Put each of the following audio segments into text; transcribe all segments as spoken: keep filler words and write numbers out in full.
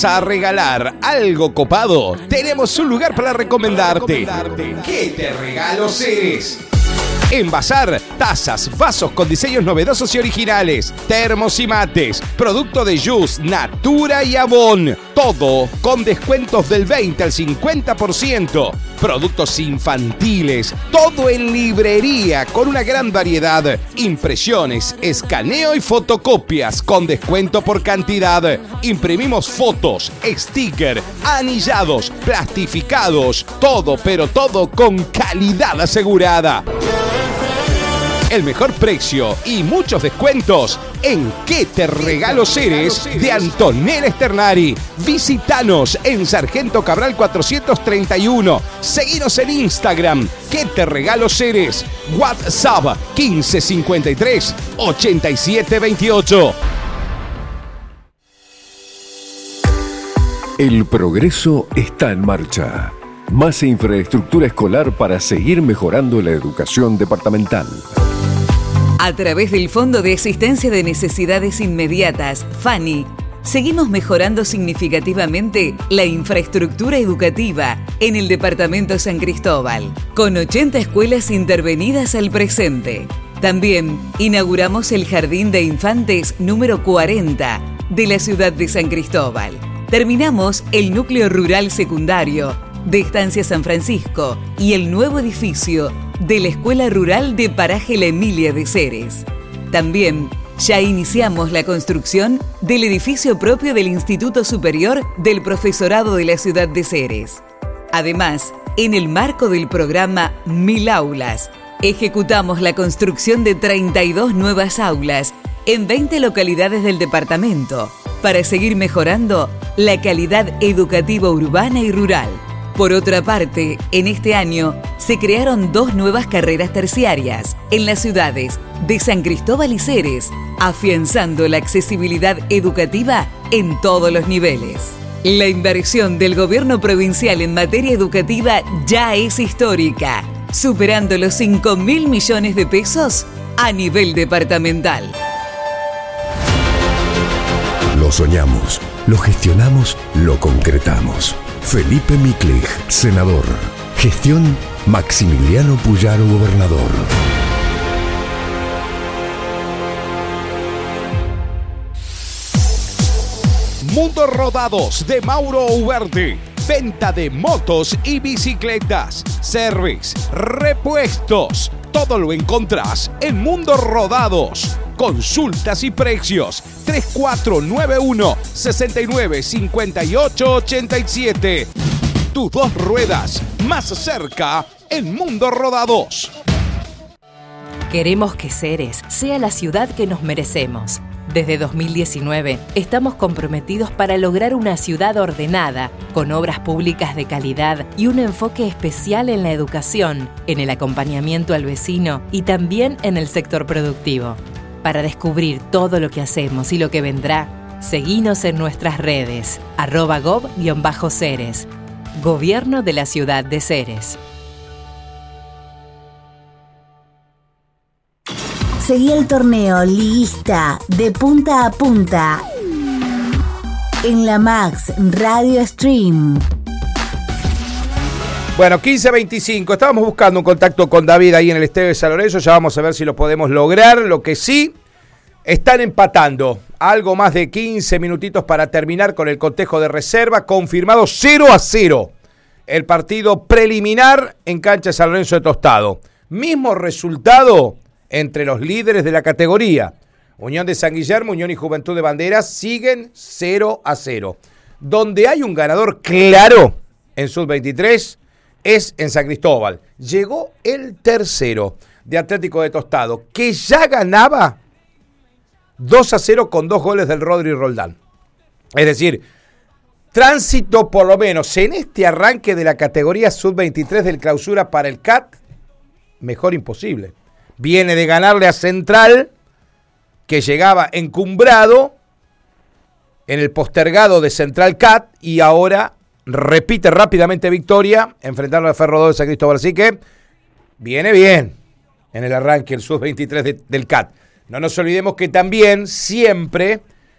vas a regalar algo copado, tenemos un lugar para recomendarte. ¿Qué te regalo, Ceres? Envasar, tazas, vasos con diseños novedosos y originales, termos y mates, producto de Just, Natura y Avon. Todo con descuentos del veinte al cincuenta por ciento. Productos infantiles, todo en librería con una gran variedad. Impresiones, escaneo y fotocopias con descuento por cantidad. Imprimimos fotos, sticker, anillados, plastificados. Todo, pero todo con calidad asegurada. El mejor precio y muchos descuentos en ¿Qué te regalo, Ceres? De Antonella Esternari. Visítanos en Sargento Cabral cuatrocientos treinta y uno. Seguinos en Instagram. ¿Qué te regalo, Ceres? WhatsApp quince cincuenta y tres ochenta y siete veintiocho. El progreso está en marcha. Más infraestructura escolar para seguir mejorando la educación departamental. A través del Fondo de Asistencia de Necesidades Inmediatas, FANI, seguimos mejorando significativamente la infraestructura educativa en el departamento San Cristóbal, con ochenta escuelas intervenidas al presente. También inauguramos el Jardín de Infantes número cuarenta de la ciudad de San Cristóbal. Terminamos el núcleo rural secundario de Estancia San Francisco y el nuevo edificio de la Escuela Rural de Paraje La Emilia de Ceres. También ya iniciamos la construcción del edificio propio del Instituto Superior del Profesorado de la ciudad de Ceres. Además, en el marco del programa Mil Aulas, ejecutamos la construcción de treinta y dos nuevas aulas en veinte localidades del departamento para seguir mejorando la calidad educativa urbana y rural. Por otra parte, en este año se crearon dos nuevas carreras terciarias en las ciudades de San Cristóbal y Ceres, afianzando la accesibilidad educativa en todos los niveles. La inversión del gobierno provincial en materia educativa ya es histórica, superando los cinco mil millones de pesos a nivel departamental. Lo soñamos, lo gestionamos, lo concretamos. Felipe Miklich, senador. Gestión Maximiliano Puyaro, gobernador. Mundo Rodados de Mauro Uverde. Venta de motos y bicicletas. Service, repuestos. Todo lo encontrás en Mundo Rodados. Consultas y precios. tres cuatro nueve uno, sesenta y nueve, cincuenta y ocho, ochenta y siete. Tus dos ruedas más cerca en Mundo Rodados. Queremos que Ceres sea la ciudad que nos merecemos. Desde dos mil diecinueve estamos comprometidos para lograr una ciudad ordenada, con obras públicas de calidad y un enfoque especial en la educación, en el acompañamiento al vecino y también en el sector productivo. Para descubrir todo lo que hacemos y lo que vendrá, seguinos en nuestras redes, arroba gob-ceres. Gobierno de la Ciudad de Ceres. Seguí el torneo liguista de punta a punta en la Max Radio Stream. Bueno, quince veinticinco. Estábamos buscando un contacto con David ahí en el estadio de San Lorenzo. Ya vamos a ver si lo podemos lograr. Lo que sí, están empatando. Algo más de quince minutitos para terminar con el cotejo de reserva. Confirmado cero a cero. El partido preliminar en cancha de San Lorenzo de Tostado. Mismo resultado entre los líderes de la categoría. Unión de San Guillermo, Unión y Juventud de Banderas siguen cero a cero. Donde hay un ganador claro en sub veintitrés es en San Cristóbal. Llegó el tercero de Atlético de Tostado, que ya ganaba dos a cero con dos goles del Rodri Roldán. Es decir, tránsito por lo menos en este arranque de la categoría sub veintitrés del clausura para el C A T, mejor imposible. Viene de ganarle a Central, que llegaba encumbrado en el postergado de Central C A T, y ahora repite rápidamente victoria, enfrentando a Ferro dos de San Cristóbal. Así que viene bien en el arranque el sub veintitrés de, del C A T. No nos olvidemos que también siempre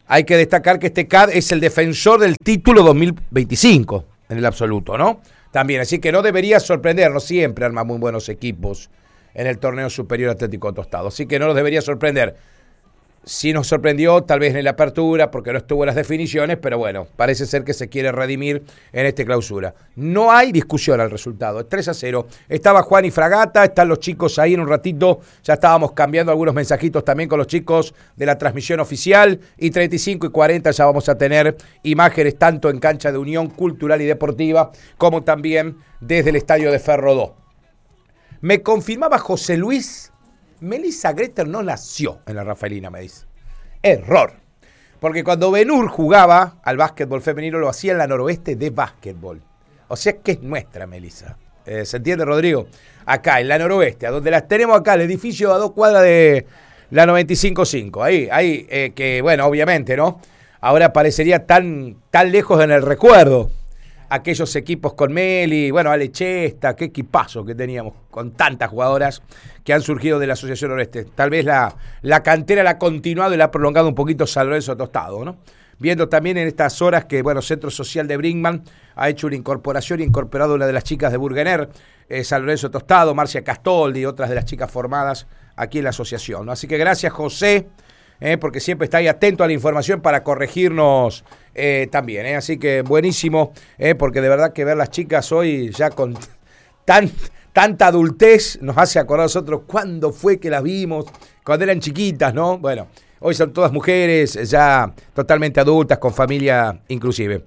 hay que destacar que este C A D es el defensor del título dos mil veinticinco, en el absoluto, ¿no? También, así que no debería sorprendernos, siempre arma muy buenos equipos en el torneo superior Atlético Tostado, así que no nos debería sorprender. Sí nos sorprendió, tal vez en la apertura, porque no estuvo en las definiciones, pero bueno, parece ser que se quiere redimir en esta clausura. No hay discusión al resultado, tres a cero. Estaba Juan y Fragata, están los chicos ahí en un ratito, ya estábamos cambiando algunos mensajitos también con los chicos de la transmisión oficial, y treinta y cinco y cuarenta ya vamos a tener imágenes tanto en cancha de Unión Cultural y Deportiva, como también desde el estadio de Ferro dos. Me confirmaba José Luis, Melissa Greter no nació en la Rafaelina, me dice. Error. Porque cuando Ben-Hur jugaba al básquetbol femenino, lo hacía en la Noroeste de básquetbol. O sea que es nuestra, Melissa. Eh, ¿Se entiende, Rodrigo? Acá, en la Noroeste, a donde las tenemos acá, el edificio a dos cuadras de la noventa y cinco cinco. Ahí, ahí, eh, que bueno, obviamente, ¿no? Ahora parecería tan, tan lejos en el recuerdo. Aquellos equipos con Meli, bueno, Ale Chesta, qué equipazo que teníamos con tantas jugadoras que han surgido de la Asociación Noreste. Tal vez la, la cantera la ha continuado y la ha prolongado un poquito San Lorenzo Tostado, ¿no? Viendo también en estas horas que, bueno, Centro Social de Brinkman ha hecho una incorporación y incorporado una de las chicas de Burgener, eh, San Lorenzo Tostado, Marcia Castoldi y otras de las chicas formadas aquí en la asociación, ¿no? Así que gracias, José. Eh, porque siempre está ahí atento a la información para corregirnos eh, también, eh. Así que buenísimo, eh, porque de verdad que ver las chicas hoy ya con tan, tanta adultez nos hace acordar a nosotros cuándo fue que las vimos, cuando eran chiquitas, ¿no? Bueno, hoy son todas mujeres ya totalmente adultas, con familia inclusive.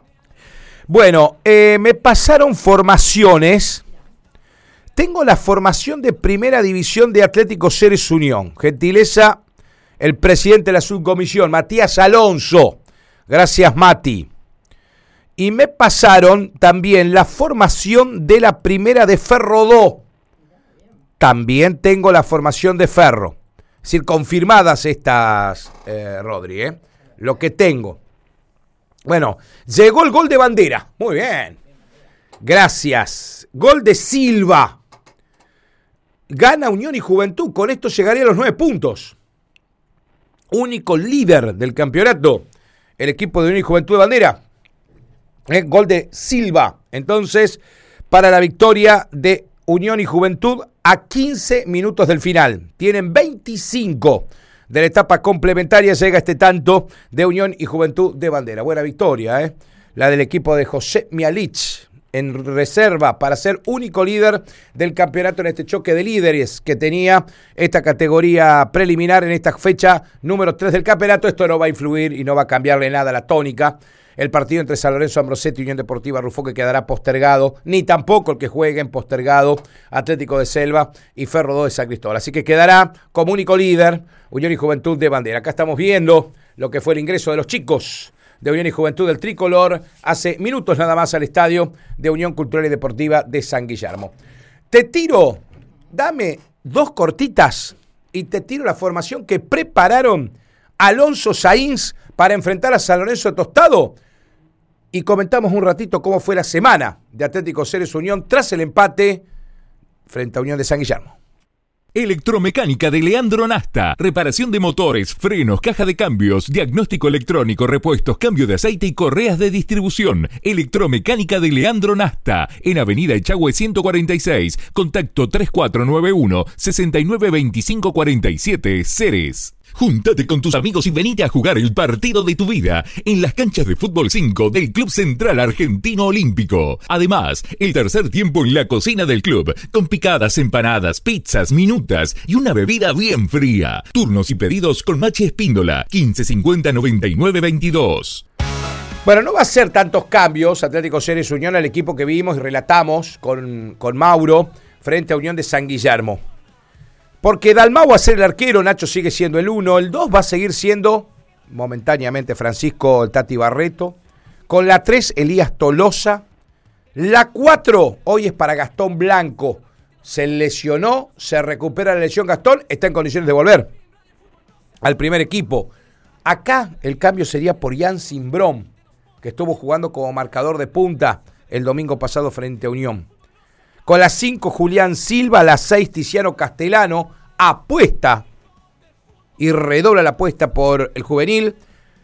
Bueno, eh, me pasaron formaciones. Tengo la formación de Primera División de Atlético Ceres Unión, gentileza el presidente de la subcomisión, Matías Alonso. Gracias, Mati. Y me pasaron también la formación de la primera de Ferro dos. También tengo la formación de Ferro. Es decir, confirmadas estas, eh, Rodri, ¿eh? Lo que tengo. Bueno, llegó el gol de Bandera. Muy bien. Gracias. Gol de Silva. Gana Unión y Juventud. Con esto llegaría a los nueve puntos. Único líder del campeonato, el equipo de Unión y Juventud de Bandera. Eh, gol de Silva. Entonces, para la victoria de Unión y Juventud a quince minutos del final. Tienen veinticinco de la etapa complementaria. Llega este tanto de Unión y Juventud de Bandera. Buena victoria, ¿eh? La del equipo de José Mialich, en reserva para ser único líder del campeonato en este choque de líderes que tenía esta categoría preliminar en esta fecha número tres del campeonato. Esto no va a influir y no va a cambiarle nada a la tónica. El partido entre San Lorenzo Ambrosetti y Unión Deportiva Rufo, que quedará postergado, ni tampoco el que jueguen postergado Atlético de Selva y Ferro dos de San Cristóbal. Así que quedará como único líder Unión y Juventud de Bandera. Acá estamos viendo lo que fue el ingreso de los chicos de Unión y Juventud del Tricolor hace minutos nada más al estadio de Unión Cultural y Deportiva de San Guillermo. Te tiro, dame dos cortitas y te tiro la formación que prepararon Alonso Sainz para enfrentar a San Lorenzo Tostado y comentamos un ratito cómo fue la semana de Atlético Ceres Unión tras el empate frente a Unión de San Guillermo. Electromecánica de Leandro Nasta. Reparación de motores, frenos, caja de cambios, diagnóstico electrónico, repuestos, cambio de aceite y correas de distribución. Electromecánica de Leandro Nasta. En Avenida Echagüe ciento cuarenta y seis. Contacto tres cuatro nueve uno, seis nueve dos cinco cuatro siete, Ceres. Júntate con tus amigos y venite a jugar el partido de tu vida en las canchas de fútbol cinco del Club Central Argentino Olímpico. Además, el tercer tiempo en la cocina del club, con picadas, empanadas, pizzas, minutas y una bebida bien fría. Turnos y pedidos con Machi Espíndola, quince cincuenta noventa y nueve veintidós. Bueno, no va a ser tantos cambios Atlético Ceres Unión al equipo que vimos y relatamos con, con Mauro frente a Unión de San Guillermo. Porque Dalmau va a ser el arquero, Nacho sigue siendo el uno, el dos va a seguir siendo momentáneamente Francisco el Tati Barreto, con la tres Elías Tolosa, la cuatro hoy es para Gastón Blanco, se lesionó, se recupera la lesión Gastón, está en condiciones de volver al primer equipo. Acá el cambio sería por Jan Simbrón, que estuvo jugando como marcador de punta el domingo pasado frente a Unión. Con las cinco, Julián Silva, las seis, Tiziano Castellano, apuesta y redobla la apuesta por el juvenil.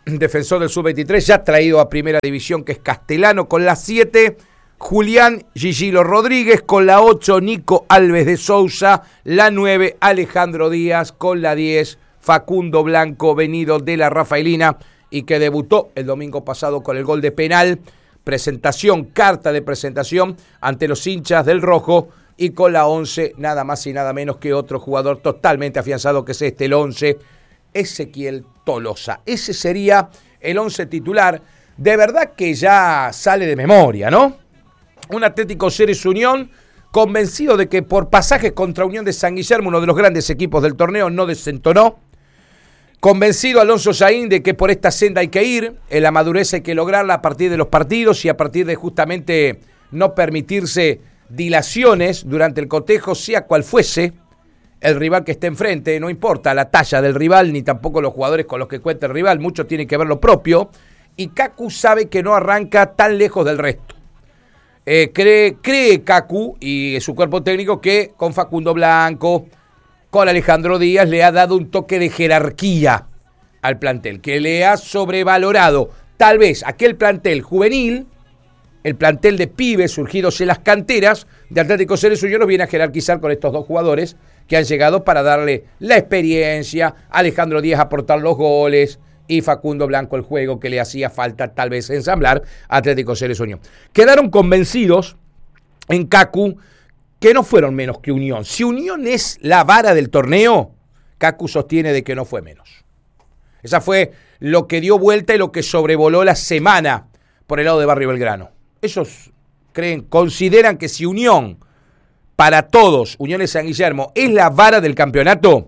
defensor del sub veintitrés, ya traído a primera división, que es Castellano, con la siete, Julián Gigilo Rodríguez, con la ocho, Nico Alves de Sousa, la nueve, Alejandro Díaz, con la diez, Facundo Blanco, venido de la Rafaelina y que debutó el domingo pasado con el gol de penal, presentación, carta de presentación ante los hinchas del Rojo, y con la once, nada más y nada menos que otro jugador totalmente afianzado, que es este, el once, Ezequiel Tolosa. Ese sería el once titular. De verdad que ya sale de memoria, ¿no? Un Atlético Ceres Unión convencido de que por pasajes contra Unión de San Guillermo, uno de los grandes equipos del torneo, no desentonó. Convencido Alonso Saín de que por esta senda hay que ir, en la madurez hay que lograrla a partir de los partidos y a partir de justamente no permitirse dilaciones durante el cotejo, sea cual fuese el rival que esté enfrente. No importa la talla del rival ni tampoco los jugadores con los que cuenta el rival, mucho tiene que ver lo propio, y Kaku sabe que no arranca tan lejos del resto. Eh, cree, cree Kaku y su cuerpo técnico que con Facundo Blanco, con Alejandro Díaz, le ha dado un toque de jerarquía al plantel, que le ha sobrevalorado tal vez aquel plantel juvenil, el plantel de pibes surgidos en las canteras de Atlético Ceres Unión, los viene a jerarquizar con estos dos jugadores que han llegado para darle la experiencia, Alejandro Díaz aportar los goles y Facundo Blanco el juego que le hacía falta tal vez ensamblar a Atlético Ceres Unión. Quedaron convencidos en Kaku que no fueron menos que Unión. Si Unión es la vara del torneo, Kaku sostiene de que no fue menos. Esa fue lo que dio vuelta y lo que sobrevoló la semana por el lado de Barrio Belgrano. Ellos creen, consideran que si Unión, para todos, Unión de San Guillermo, es la vara del campeonato,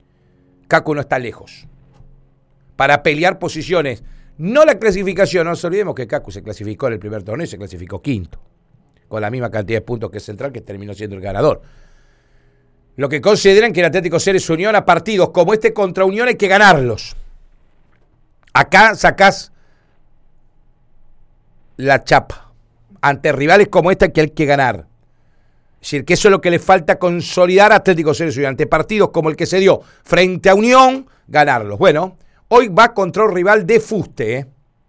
Kaku no está lejos. Para pelear posiciones, no la clasificación, no nos olvidemos que Kaku se clasificó en el primer torneo y se clasificó quinto, con la misma cantidad de puntos que Central, que terminó siendo el ganador. Lo que consideran que el Atlético Ceres Unión, a partidos como este contra Unión, hay que ganarlos. Acá sacás la chapa. Ante rivales como este que hay que ganar. Es decir, que eso es lo que le falta consolidar a Atlético Ceres Unión. Ante partidos como el que se dio frente a Unión, ganarlos. Bueno, hoy va contra un rival de fuste. ¿eh?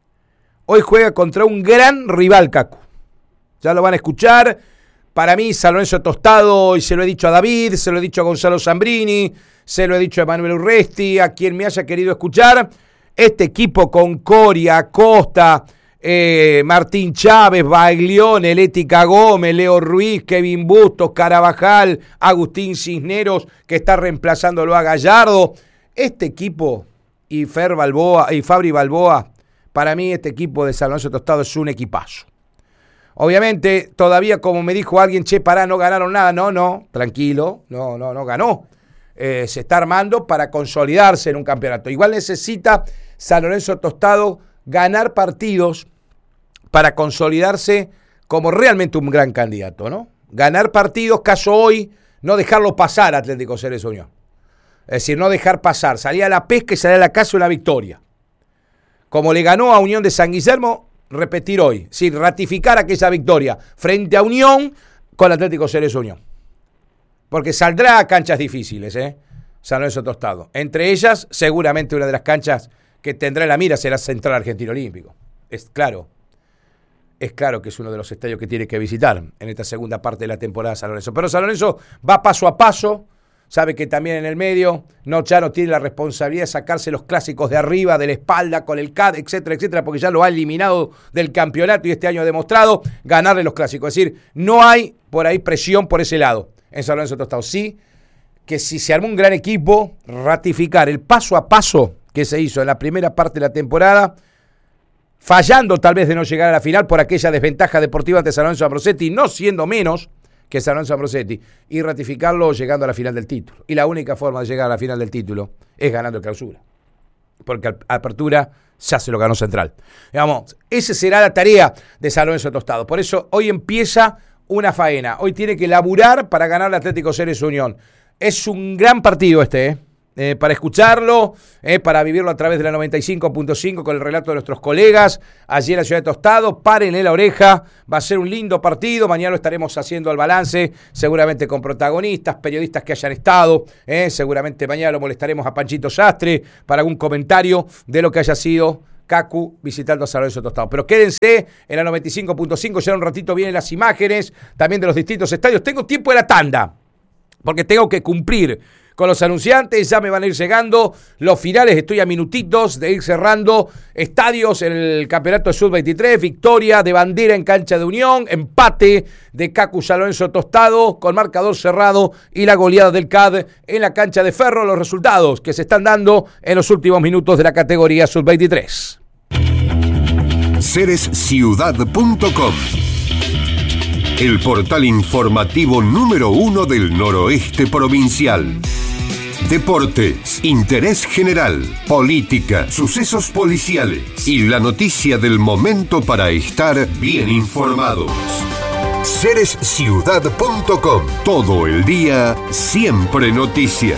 Hoy juega contra un gran rival, Kaku. Ya lo van a escuchar. Para mí, San Lorenzo Tostado, y se lo he dicho a David, se lo he dicho a Gonzalo Zambrini, se lo he dicho a Manuel Urresti, a quien me haya querido escuchar. Este equipo con Coria, Costa, Eh, Martín Chávez, Baglione, Lética Gómez, Leo Ruiz, Kevin Bustos, Carabajal, Agustín Cisneros, que está reemplazándolo a Gallardo. Este equipo, y Fer Balboa, y Fabri Balboa, para mí este equipo de San Lorenzo Tostado es un equipazo. Obviamente, todavía como me dijo alguien, che, pará, no ganaron nada. No, no, tranquilo, no, no, no ganó. Eh, se está armando para consolidarse en un campeonato. Igual necesita San Lorenzo Tostado ganar partidos para consolidarse como realmente un gran candidato, ¿no? Ganar partidos, caso hoy, no dejarlo pasar a Atlético Ceres Unión. Es decir, no dejar pasar, salir a la pesca y salir a la casa una victoria. Como le ganó a Unión de San Guillermo, repetir hoy, sí, ratificar aquella victoria frente a Unión con Atlético Ceres Unión. Porque saldrá a canchas difíciles, ¿eh? San Lorenzo Tostado. Entre ellas, seguramente una de las canchas que tendrá en la mira será Central Argentino Olímpico. Es claro, es claro que es uno de los estadios que tiene que visitar en esta segunda parte de la temporada San Lorenzo. Pero San Lorenzo va paso a paso, sabe que también en el medio no, ya no tiene la responsabilidad de sacarse los clásicos de arriba, de la espalda, con el C A D, etcétera, etcétera, porque ya lo ha eliminado del campeonato y este año ha demostrado ganarle los clásicos. Es decir, no hay por ahí presión por ese lado en San Lorenzo Tostado. Sí, que si se armó un gran equipo, ratificar el paso a paso que se hizo en la primera parte de la temporada, fallando tal vez de no llegar a la final por aquella desventaja deportiva ante San Lorenzo Ambrosetti, no siendo menos que San Lorenzo Ambrosetti, y ratificarlo llegando a la final del título. Y la única forma de llegar a la final del título es ganando el Clausura, porque a Apertura ya se lo ganó Central. Digamos, esa será la tarea de San Lorenzo Tostado. Por eso hoy empieza una faena. Hoy tiene que laburar para ganar el Atlético Ceres Unión. Es un gran partido este, ¿eh? Eh, para escucharlo, eh, para vivirlo a través de la noventa y cinco punto cinco con el relato de nuestros colegas allí en la ciudad de Tostado. Párenle la oreja, va a ser un lindo partido. Mañana lo estaremos haciendo al balance, seguramente con protagonistas, periodistas que hayan estado. Eh, seguramente mañana lo molestaremos a Panchito Sastre para algún comentario de lo que haya sido Cacu visitando a San Lorenzo Tostado. Pero quédense en la noventa y cinco punto cinco, ya en un ratito vienen las imágenes también de los distintos estadios. Tengo tiempo de la tanda, porque tengo que cumplir con los anunciantes, ya me van a ir llegando los finales, estoy a minutitos de ir cerrando estadios en el campeonato de sub veintitrés, victoria de Bandera en cancha de Unión, empate de Cacu San Lorenzo Tostado con marcador cerrado y la goleada del C A D en la cancha de Ferro, los resultados que se están dando en los últimos minutos de la categoría sub veintitrés. Ceres Ciudad punto com, el portal informativo número uno del noroeste provincial. Deportes, interés general, política, sucesos policiales y la noticia del momento para estar bien informados. Ceres Ciudad punto com, todo el día, siempre noticias.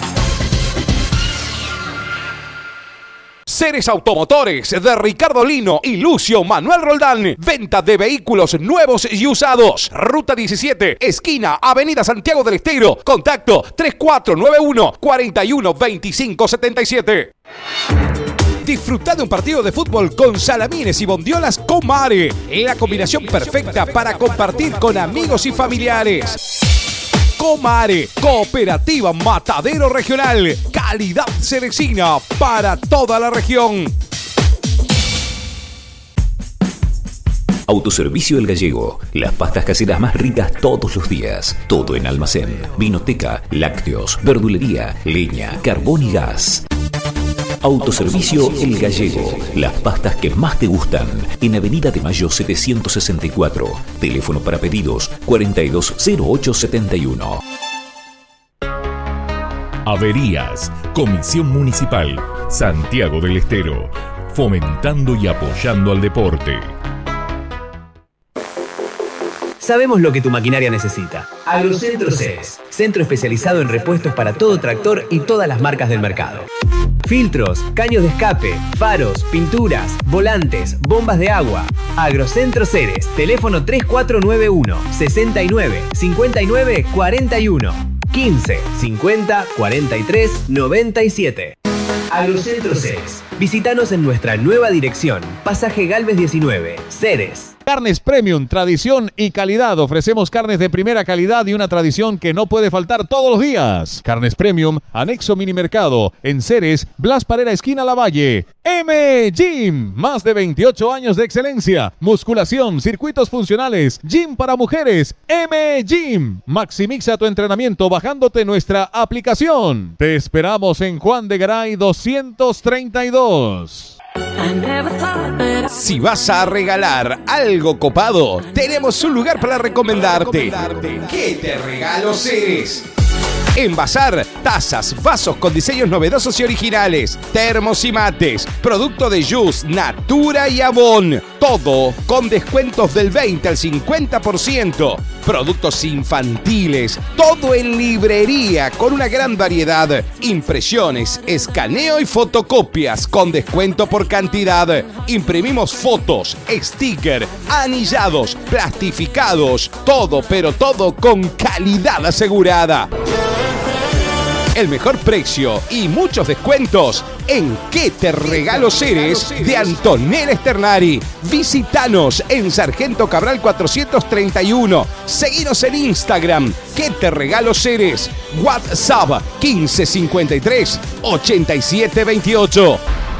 Ceres Automotores de Ricardo Lino y Lucio Manuel Roldán. Venta de vehículos nuevos y usados. Ruta diecisiete, esquina Avenida Santiago del Estero. Contacto tres cuatro nueve uno, cuatro uno dos cinco siete siete. Disfruta de un partido de fútbol con salamines y bondiolas Comare. La combinación perfecta para compartir con amigos y familiares. Comare, Cooperativa Matadero Regional, calidad cerecina para toda la región. Autoservicio El Gallego, las pastas caseras más ricas todos los días, todo en almacén, vinoteca, lácteos, verdulería, leña, carbón y gas. Autoservicio El Gallego, las pastas que más te gustan, en Avenida de Mayo setecientos sesenta y cuatro, teléfono para pedidos cuarenta y dos cero ocho setenta y uno. Averías, Comisión Municipal, Santiago del Estero, fomentando y apoyando al deporte. Sabemos lo que tu maquinaria necesita. Agrocentro Ceres, centro especializado en repuestos para todo tractor y todas las marcas del mercado. Filtros, caños de escape, faros, pinturas, volantes, bombas de agua. Agrocentro Ceres, teléfono tres cuatro nueve uno, sesenta y nueve, cincuenta y nueve, cuarenta y uno, quince, cincuenta, cuarenta y tres, noventa y siete. Agrocentro Ceres. Visítanos en nuestra nueva dirección, Pasaje Galvez diecinueve, Ceres. Carnes Premium, tradición y calidad. Ofrecemos carnes de primera calidad y una tradición que no puede faltar todos los días. Carnes Premium, anexo Minimercado, en Ceres, Blas Parera, esquina Lavalle. M Gym, más de veintiocho años de excelencia. Musculación, circuitos funcionales, gym para mujeres. M Gym, maximiza tu entrenamiento bajándote nuestra aplicación. Te esperamos en Juan de Garay doscientos treinta y dos. Si vas a regalar algo copado, tenemos un lugar para recomendarte. ¿Qué te regalo Ceres? Envasar, tazas, vasos con diseños novedosos y originales, termos y mates, producto de Jus, Natura y Avon. Todo con descuentos del veinte al cincuenta por ciento. Productos infantiles, todo en librería con una gran variedad. Impresiones, escaneo y fotocopias con descuento por cantidad. Imprimimos fotos, sticker, anillados, plastificados. Todo, pero todo con calidad asegurada. El mejor precio y muchos descuentos en ¿Qué te regalo Ceres? De Antonella Esternari. Visítanos en Sargento Cabral cuatrocientos treinta y uno. Seguinos en Instagram. ¿Qué te regalo Ceres? WhatsApp quince cincuenta y tres, ochenta y siete veintiocho.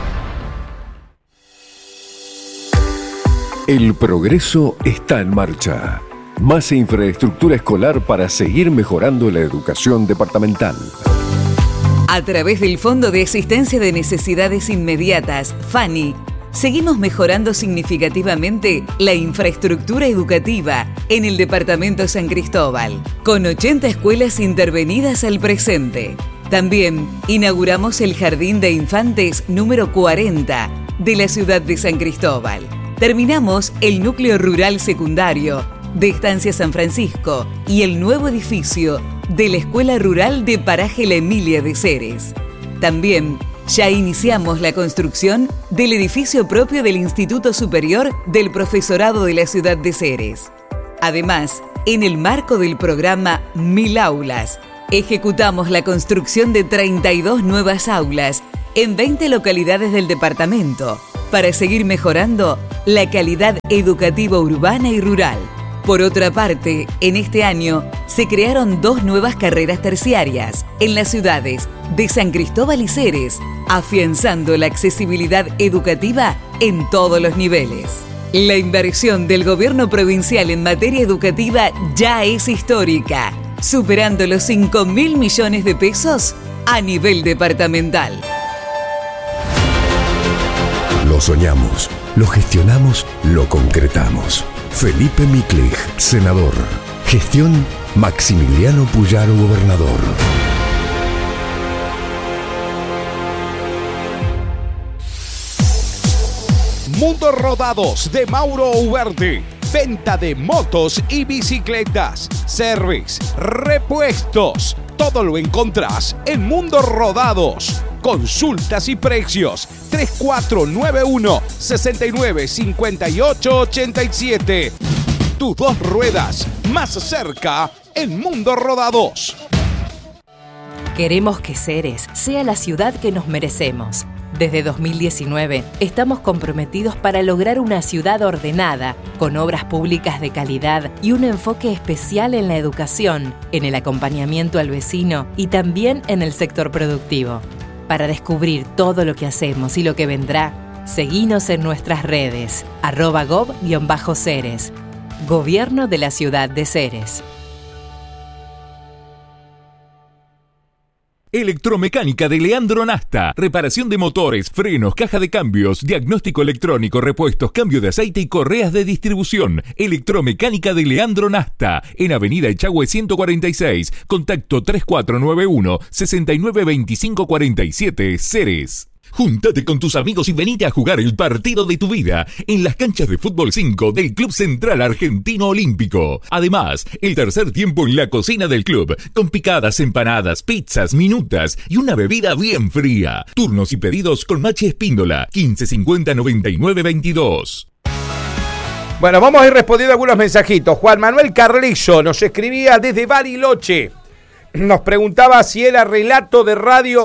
El progreso está en marcha. Más infraestructura escolar para seguir mejorando la educación departamental. A través del Fondo de Asistencia de Necesidades Inmediatas, FANI, seguimos mejorando significativamente la infraestructura educativa en el departamento San Cristóbal, con ochenta escuelas intervenidas al presente. También inauguramos el Jardín de Infantes número cuarenta de la ciudad de San Cristóbal. Terminamos el núcleo rural secundario de Estancia San Francisco y el nuevo edificio de la Escuela Rural de Paraje La Emilia de Ceres. También ya iniciamos la construcción del edificio propio del Instituto Superior del Profesorado de la ciudad de Ceres. Además, en el marco del programa Mil Aulas, ejecutamos la construcción de treinta y dos nuevas aulas en veinte localidades del departamento, para seguir mejorando la calidad educativa urbana y rural. Por otra parte, en este año se crearon dos nuevas carreras terciarias en las ciudades de San Cristóbal y Ceres, afianzando la accesibilidad educativa en todos los niveles. La inversión del gobierno provincial en materia educativa ya es histórica, superando los cinco mil millones de pesos a nivel departamental. Lo soñamos, lo gestionamos, lo concretamos. Felipe Miklich, senador. Gestión Maximiliano Puyaro, gobernador. Mundo Rodados de Mauro Uverde. Venta de motos y bicicletas. Service, repuestos. Todo lo encontrás en Mundo Rodados. Consultas y precios. tres cuatro nueve uno, seis nueve cinco ocho ocho siete. Tus dos ruedas más cerca en Mundo Rodados. Queremos que Ceres sea la ciudad que nos merecemos. Desde dos mil diecinueve estamos comprometidos para lograr una ciudad ordenada, con obras públicas de calidad y un enfoque especial en la educación, en el acompañamiento al vecino y también en el sector productivo. Para descubrir todo lo que hacemos y lo que vendrá, seguinos en nuestras redes, arroba gob-ceres. Gobierno de la Ciudad de Ceres. Electromecánica de Leandro Nasta. Reparación de motores, frenos, caja de cambios, diagnóstico electrónico, repuestos, cambio de aceite y correas de distribución. Electromecánica de Leandro Nasta. En Avenida Echagüe ciento cuarenta y seis. Contacto tres cuatro nueve uno, seis nueve dos cinco cuatro siete, Ceres. Júntate con tus amigos y venite a jugar el partido de tu vida en las canchas de fútbol cinco del Club Central Argentino Olímpico. Además, el tercer tiempo en la cocina del club, con picadas, empanadas, pizzas, minutas y una bebida bien fría. Turnos y pedidos con Machi Espíndola, quince cincuenta noventa y nueve veintidós. Bueno, vamos a ir respondiendo algunos mensajitos. Juan Manuel Carlillo nos escribía desde Bariloche. Nos preguntaba si era relato de radio...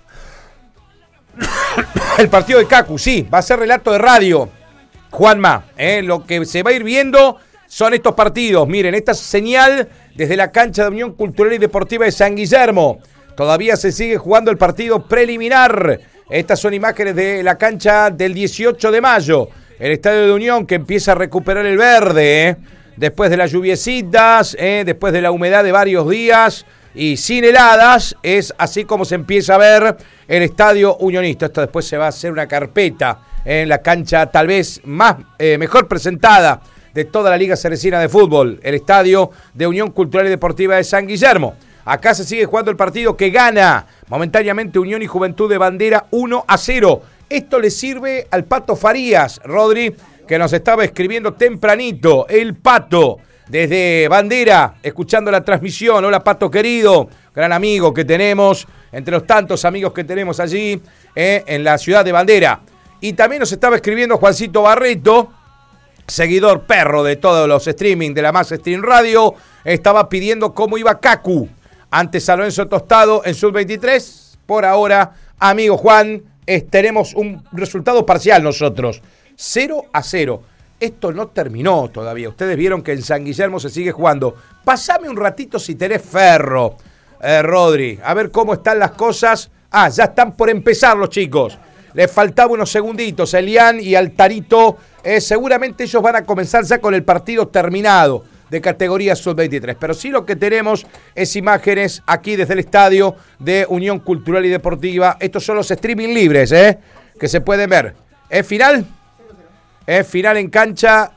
El partido de Cacu, sí, va a ser relato de radio, Juanma. ¿eh? Lo que se va a ir viendo son estos partidos. Miren, esta señal desde la cancha de Unión Cultural y Deportiva de San Guillermo. Todavía se sigue jugando el partido preliminar. Estas son imágenes de la cancha del dieciocho de mayo. El estadio de Unión que empieza a recuperar el verde, ¿eh? Después de las lluviecitas, ¿eh? después de la humedad de varios días y sin heladas, es así como se empieza a ver el estadio unionista. Esto después se va a hacer una carpeta en la cancha tal vez más eh, mejor presentada de toda la Liga Ceresina de Fútbol, el estadio de Unión Cultural y Deportiva de San Guillermo. Acá se sigue jugando el partido que gana momentáneamente Unión y Juventud de Bandera uno a cero. Esto le sirve al Pato Farías, Rodri, que nos estaba escribiendo tempranito. El Pato, desde Bandera, escuchando la transmisión. Hola, Pato querido, gran amigo que tenemos, entre los tantos amigos que tenemos allí eh, en la ciudad de Bandera. Y también nos estaba escribiendo Juancito Barreto, seguidor perro de todos los streaming de la Más Stream Radio. Estaba pidiendo cómo iba Cacu ante San Lorenzo Tostado en sub veintitrés. Por ahora, amigo Juan, eh, tenemos un resultado parcial nosotros. cero a cero. Esto no terminó todavía. Ustedes vieron que en San Guillermo se sigue jugando. Pasame un ratito si tenés ferro, eh, Rodri. A ver cómo están las cosas. Ah, ya están por empezar los chicos. Les faltaba unos segunditos. Elian y Altarito, eh, seguramente ellos van a comenzar ya con el partido terminado de categoría sub veintitrés. Pero sí lo que tenemos es imágenes aquí desde el estadio de Unión Cultural y Deportiva. Estos son los streaming libres, ¿eh? Que se pueden ver. ¿Es final? Es final en cancha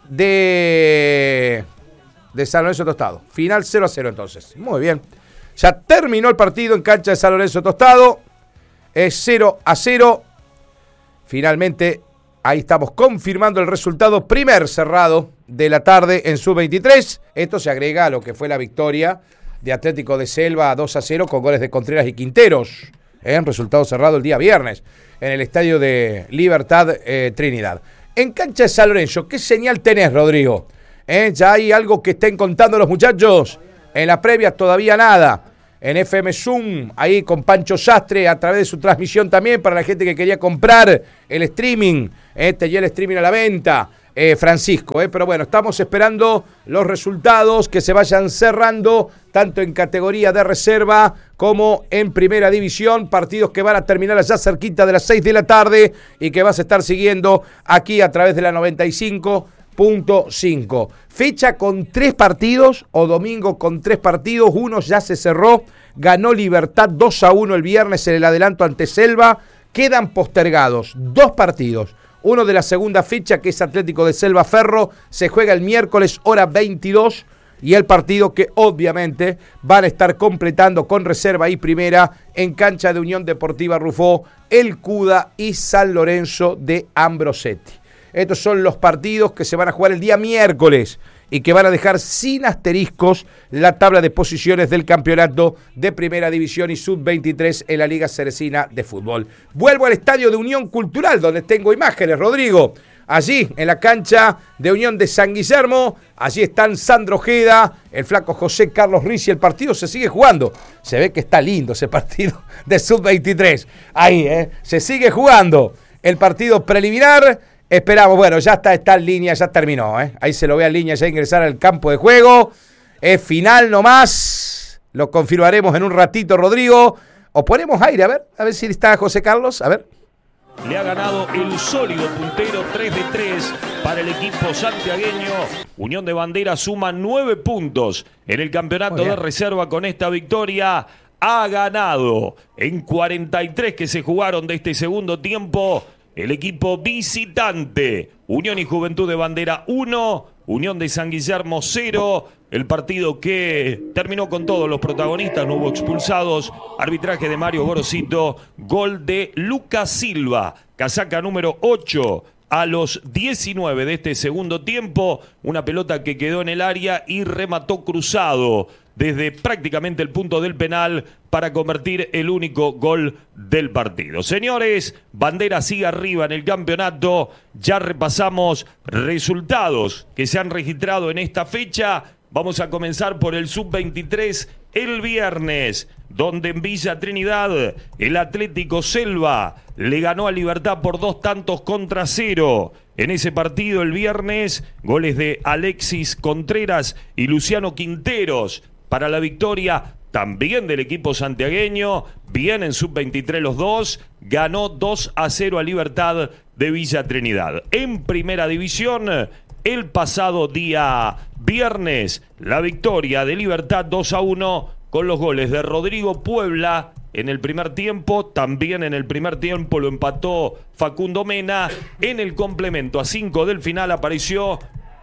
de, de San Lorenzo Tostado. Final cero a cero entonces. Muy bien. Ya terminó el partido en cancha de San Lorenzo Tostado. Es cero a cero. Finalmente, ahí estamos confirmando el resultado primer cerrado de la tarde en sub veintitrés. Esto se agrega a lo que fue la victoria de Atlético de Selva dos a cero con goles de Contreras y Quinteros. En ¿eh? resultado cerrado el día viernes en el estadio de Libertad eh, Trinidad. En cancha de San Lorenzo, ¿qué señal tenés, Rodrigo? ¿Eh? ¿Ya hay algo que estén contando los muchachos? En la previa todavía nada. en F M Zoom, ahí con Pancho Sastre, a través de su transmisión también, para la gente que quería comprar el streaming, este y el streaming a la venta, eh, Francisco, eh, pero bueno, estamos esperando los resultados que se vayan cerrando, tanto en categoría de reserva como en primera división, partidos que van a terminar allá cerquita de las seis de la tarde y que vas a estar siguiendo aquí a través de la noventa y cinco punto cinco. Fecha con tres partidos, o domingo con tres partidos, uno ya se cerró, ganó Libertad dos a uno el viernes en el adelanto ante Selva, quedan postergados dos partidos, uno de la segunda fecha que es Atlético de Selva Ferro, se juega el miércoles hora veintidós, y el partido que obviamente van a estar completando con reserva y primera en cancha de Unión Deportiva Rufó, el Cuda y San Lorenzo de Ambrosetti. Estos son los partidos que se van a jugar el día miércoles y que van a dejar sin asteriscos la tabla de posiciones del campeonato de Primera División y sub veintitrés en la Liga Ceresina de Fútbol. Vuelvo al estadio de Unión Cultural, donde tengo imágenes, Rodrigo. Allí, en la cancha de Unión de San Guillermo, allí están Sandro Ojeda, el flaco José Carlos Rizzi. El partido se sigue jugando. Se ve que está lindo ese partido de sub veintitrés. Ahí, ¿eh? Se sigue jugando el partido preliminar. Esperamos, bueno, ya está, está en línea, ya terminó, ¿eh? Ahí se lo ve en línea, ya ingresar al campo de juego. Es final nomás. Lo confirmaremos en un ratito, Rodrigo. O ponemos aire, a ver, a ver si está José Carlos, a ver. Le ha ganado el sólido puntero tres de tres para el equipo santiagueño. Unión de Bandera suma nueve puntos en el campeonato de reserva con esta victoria. Ha ganado en cuarenta y tres que se jugaron de este segundo tiempo el equipo visitante. Unión y Juventud de Bandera uno, Unión de San Guillermo cero. El partido que terminó con todos los protagonistas, no hubo expulsados. Arbitraje de Mario Gorosito, gol de Lucas Silva, casaca número ocho a los diecinueve de este segundo tiempo. Una pelota que quedó en el área y remató cruzado desde prácticamente el punto del penal para convertir el único gol del partido. Señores, Bandera sigue arriba en el campeonato. Ya repasamos resultados que se han registrado en esta fecha. Vamos a comenzar por el sub veintitrés el viernes, donde en Villa Trinidad el Atlético Selva le ganó a Libertad por dos tantos contra cero. En ese partido el viernes, goles de Alexis Contreras y Luciano Quinteros para la victoria también del equipo santiagueño. Bien en sub veintitrés los dos, ganó dos a cero a Libertad de Villa Trinidad. En primera división, el pasado día viernes, la victoria de Libertad dos a uno con los goles de Rodrigo Puebla en el primer tiempo. También en el primer tiempo lo empató Facundo Mena. En el complemento a cinco del final apareció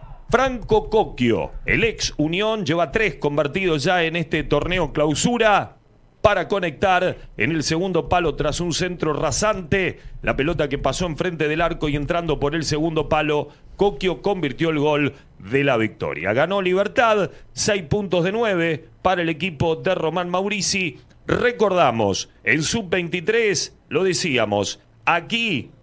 Franco Cocchio. El ex Unión lleva tres convertidos ya en este torneo clausura para conectar en el segundo palo tras un centro rasante. La pelota que pasó enfrente del arco y entrando por el segundo palo, Cocchio convirtió el gol de la victoria. Ganó Libertad, seis puntos de nueve para el equipo de Román Maurici. Recordamos, en sub veintitrés, lo decíamos, aquí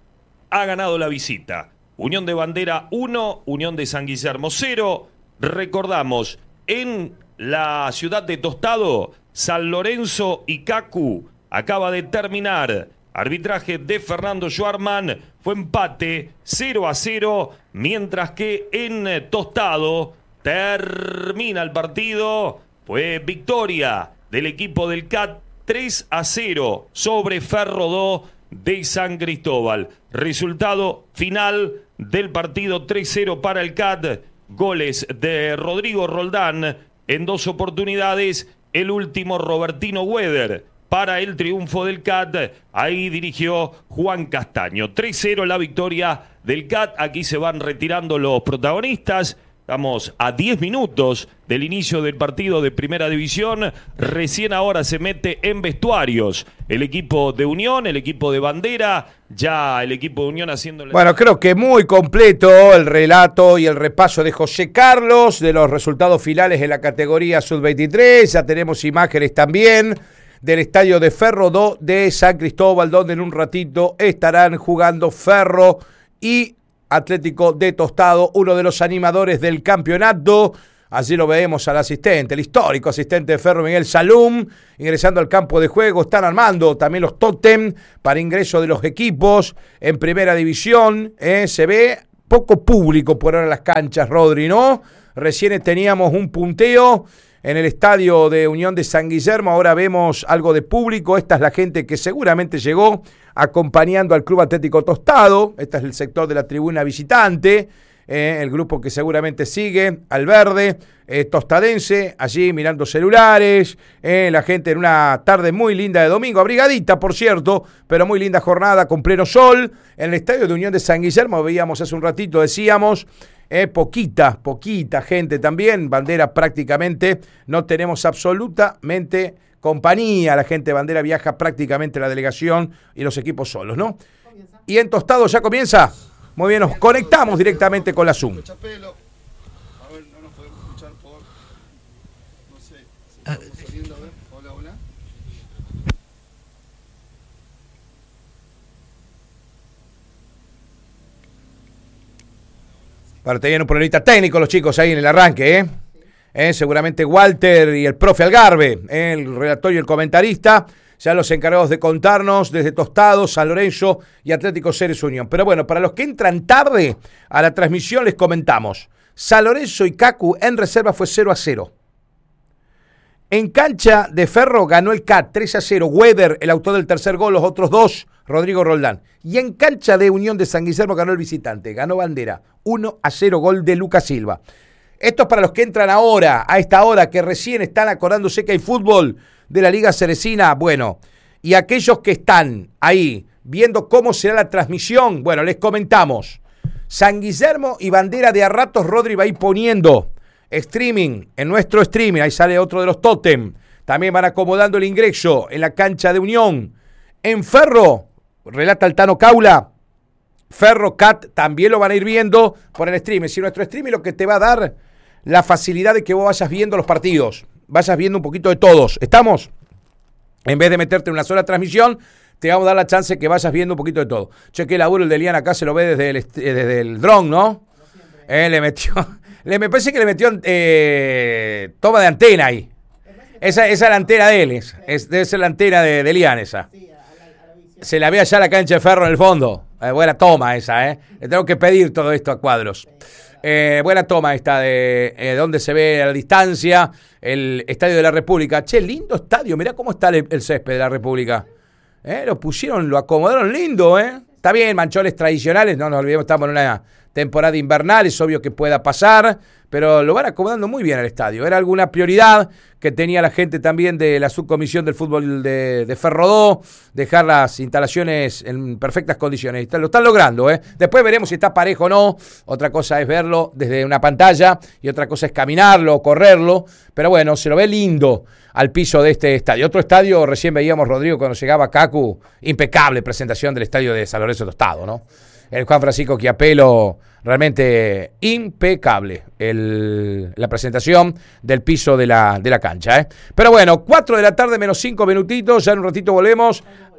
ha ganado la visita. Unión de Bandera uno, Unión de San Guillermo cero. Recordamos, en la ciudad de Tostado, San Lorenzo y Cacu acaba de terminar. Arbitraje de Fernando Schwarman, fue empate cero a cero, mientras que en Tostado termina el partido. Fue victoria del equipo del C A T tres a cero sobre Ferro dos de San Cristóbal. Resultado final del partido tres cero para el C A T. Goles de Rodrigo Roldán en dos oportunidades. El último Robertino Weder para el triunfo del C A T. Ahí dirigió Juan Castaño. tres cero la victoria del C A T. Aquí se van retirando los protagonistas. Estamos a diez minutos del inicio del partido de Primera División. Recién ahora se mete en vestuarios el equipo de Unión, el equipo de Bandera. Ya el equipo de Unión haciendo... Bueno, creo que muy completo el relato y el repaso de José Carlos de los resultados finales en la categoría sub veintitrés. Ya tenemos imágenes también del estadio de Ferro dos de San Cristóbal, donde en un ratito estarán jugando Ferro y Atlético de Tostado, uno de los animadores del campeonato. Allí lo vemos al asistente, el histórico asistente de Ferro, Miguel Salum, ingresando al campo de juego. Están armando también los tótem para ingreso de los equipos en primera división. Eh, se ve poco público por ahora en las canchas, Rodri, ¿no? Recién teníamos un punteo en el estadio de Unión de San Guillermo, ahora vemos algo de público. Esta es la gente que seguramente llegó acompañando al Club Atlético Tostado. Este es el sector de la tribuna visitante, eh, el grupo que seguramente sigue al verde, eh, tostadense, allí mirando celulares, eh, la gente en una tarde muy linda de domingo, abrigadita por cierto, pero muy linda jornada con pleno sol. En el estadio de Unión de San Guillermo veíamos hace un ratito, decíamos, Eh, poquita, poquita gente también, bandera prácticamente, no tenemos absolutamente compañía, la gente de bandera viaja prácticamente la delegación y los equipos solos, ¿no? Y en Tostado ya comienza, muy bien, nos conectamos directamente con la Zoom. Para tener un problemita técnico los chicos ahí en el arranque, ¿eh? ¿Eh? Seguramente Walter y el profe Algarve, ¿eh? El redactor y el comentarista, ya los encargados de contarnos desde Tostado, San Lorenzo y Atlético Ceres Unión. Pero bueno, para los que entran tarde a la transmisión les comentamos. San Lorenzo y Cacu en reserva fue cero a cero. En cancha de Ferro ganó el C A T tres a cero. Weber, el autor del tercer gol, los otros dos, Rodrigo Roldán. Y en cancha de Unión de San Guillermo ganó el visitante, ganó Bandera, uno a cero, gol de Lucas Silva. Esto es para los que entran ahora, a esta hora, que recién están acordándose que hay fútbol de la Liga Ceresina. Bueno, y aquellos que están ahí viendo cómo será la transmisión, bueno, les comentamos. San Guillermo y Bandera de a ratos Rodri va a ir poniendo streaming, en nuestro streaming, ahí sale otro de los tótem. También van acomodando el ingreso en la cancha de Unión. En Ferro, relata el Tano Caula, Ferro C A T también lo van a ir viendo por el streaming. Si nuestro streaming lo que te va a dar la facilidad de que vos vayas viendo los partidos, vayas viendo un poquito de todos. ¿Estamos? En vez de meterte en una sola transmisión, te vamos a dar la chance de que vayas viendo un poquito de todo. Che, qué laburo el de Elian acá, se lo ve desde el, desde el dron, ¿no? Eh, le metió... Le, me parece que le metió eh, toma de antena ahí. Esa, esa es la antena de él, es, es, debe ser la antena de, de Lian esa. Se la ve allá la cancha de Ferro en el fondo. Eh, buena toma esa, ¿eh? Le tengo que pedir todo esto a Cuadros. Eh, buena toma esta de eh, donde se ve a la distancia el Estadio de la República. Che, lindo estadio, mirá cómo está el, el césped de la República. Eh, lo pusieron, lo acomodaron lindo, ¿eh? Está bien, manchones tradicionales, no nos olvidemos, estamos en una temporada invernal, es obvio que pueda pasar, pero lo van acomodando muy bien al estadio. Era alguna prioridad que tenía la gente también de la subcomisión del fútbol de, de Ferrodó, dejar las instalaciones en perfectas condiciones. Lo están logrando, ¿eh? Después veremos si está parejo o no. Otra cosa es verlo desde una pantalla y otra cosa es caminarlo o correrlo. Pero bueno, se lo ve lindo al piso de este estadio. Otro estadio, recién veíamos, Rodrigo, cuando llegaba Cacu, impecable presentación del estadio de San Lorenzo Tostado, ¿no? El Juan Francisco Chiapello, realmente impecable el, la presentación del piso de la, de la cancha, ¿eh? Pero bueno, cuatro de la tarde menos cinco minutitos, ya en un ratito volvemos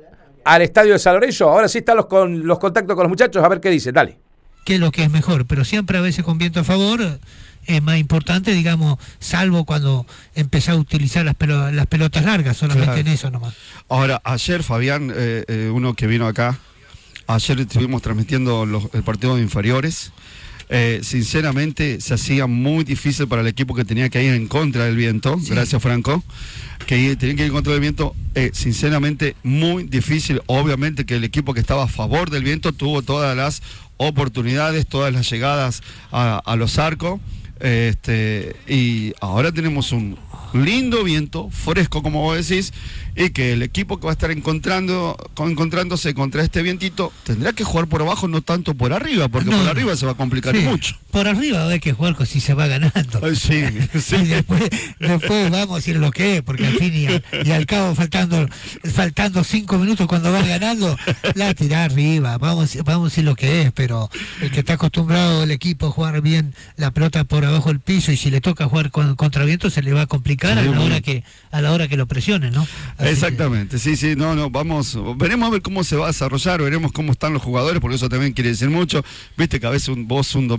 al estadio de San Lorenzo. Ahora sí están los, con, los contactos con los muchachos, a ver qué dicen, dale. ¿Qué es lo que es mejor? Pero siempre a veces con viento a favor es más importante, digamos, salvo cuando empezó a utilizar las, pelo, las pelotas largas, solamente claro. En eso nomás. Ahora, ayer Fabián, eh, eh, uno que vino acá, ayer estuvimos transmitiendo los, el partido de inferiores. Eh, sinceramente se hacía muy difícil para el equipo que tenía que ir en contra del viento, sí. Gracias Franco, que tenía que ir en contra del viento, eh, sinceramente muy difícil. Obviamente que el equipo que estaba a favor del viento tuvo todas las oportunidades, todas las llegadas a, a los arcos, eh, este, y ahora tenemos un lindo viento, fresco como vos decís, y que el equipo que va a estar encontrando, encontrándose contra este vientito tendrá que jugar por abajo, no tanto por arriba, porque no, por arriba se va a complicar sí, mucho. Por arriba hay que jugar si se va ganando. Ay, sí, sí. Y después, después vamos a decir lo que es, porque al fin y al, y al cabo faltando faltando cinco minutos cuando vas ganando, la tirá arriba, vamos, vamos a decir lo que es, pero el que está acostumbrado el equipo a jugar bien la pelota por abajo del piso, y si le toca jugar con, contra viento se le va a complicar sí, a la hora que a la hora que lo presionen, ¿no? Así exactamente, que... sí, sí, no, no, vamos, veremos a ver cómo se va a desarrollar, veremos cómo están los jugadores, porque eso también quiere decir mucho. Viste que a veces un, vos un domingo te levantás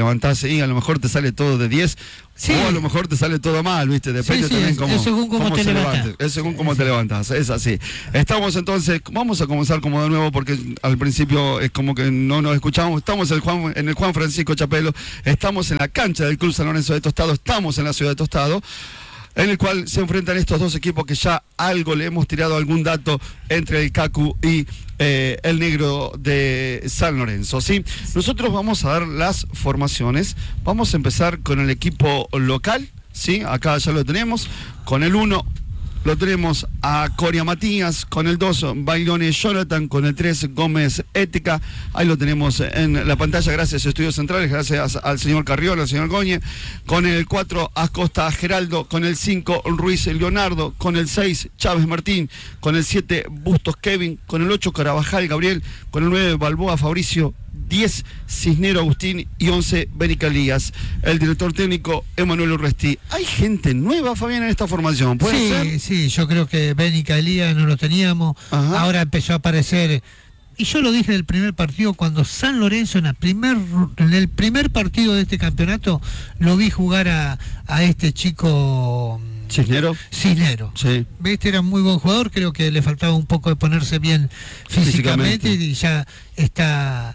levantás y a lo mejor te sale todo de diez, sí. o a lo mejor te sale todo mal, ¿viste? Depende sí, sí, también es, cómo, es según cómo, cómo te se levante. Es según cómo te levantas, es así. Estamos entonces, vamos a comenzar como de nuevo porque al principio es como que no nos escuchamos. Estamos en el Juan, en el Juan Francisco Chapelo, estamos en la cancha del Club San Lorenzo de Tostado, estamos en la ciudad de Tostado, en el cual se enfrentan estos dos equipos que ya algo le hemos tirado algún dato entre el Cacu y eh, el Negro de San Lorenzo, ¿sí? Nosotros vamos a dar las formaciones, vamos a empezar con el equipo local, ¿sí? Acá ya lo tenemos, con el uno lo tenemos a Coria Matías, con el dos Bailone Jonathan, con el tres Gómez Ética, ahí lo tenemos en la pantalla, gracias a Estudios Centrales, gracias al señor Carriola, al señor Goñe, con el cuatro Acosta Geraldo, con el cinco Ruiz Leonardo, con el seis Chávez Martín, con el siete Bustos Kevin, con el ocho Carabajal Gabriel, con el nueve Balboa Fabricio, diez Cisnero Agustín y once Bénica Elías. El director técnico Emanuel Urresti. ¿Hay gente nueva, Fabián, en esta formación? ¿Puede sí, ser? Sí, yo creo que Bénica Elías no lo teníamos. Ajá. Ahora empezó a aparecer. Y yo lo dije en el primer partido, cuando San Lorenzo en el primer, en el primer partido de este campeonato, lo vi jugar a, a este chico... Cisnero. Cisnero. Sí. Este era muy buen jugador, creo que le faltaba un poco de ponerse bien físicamente, físicamente. y ya está...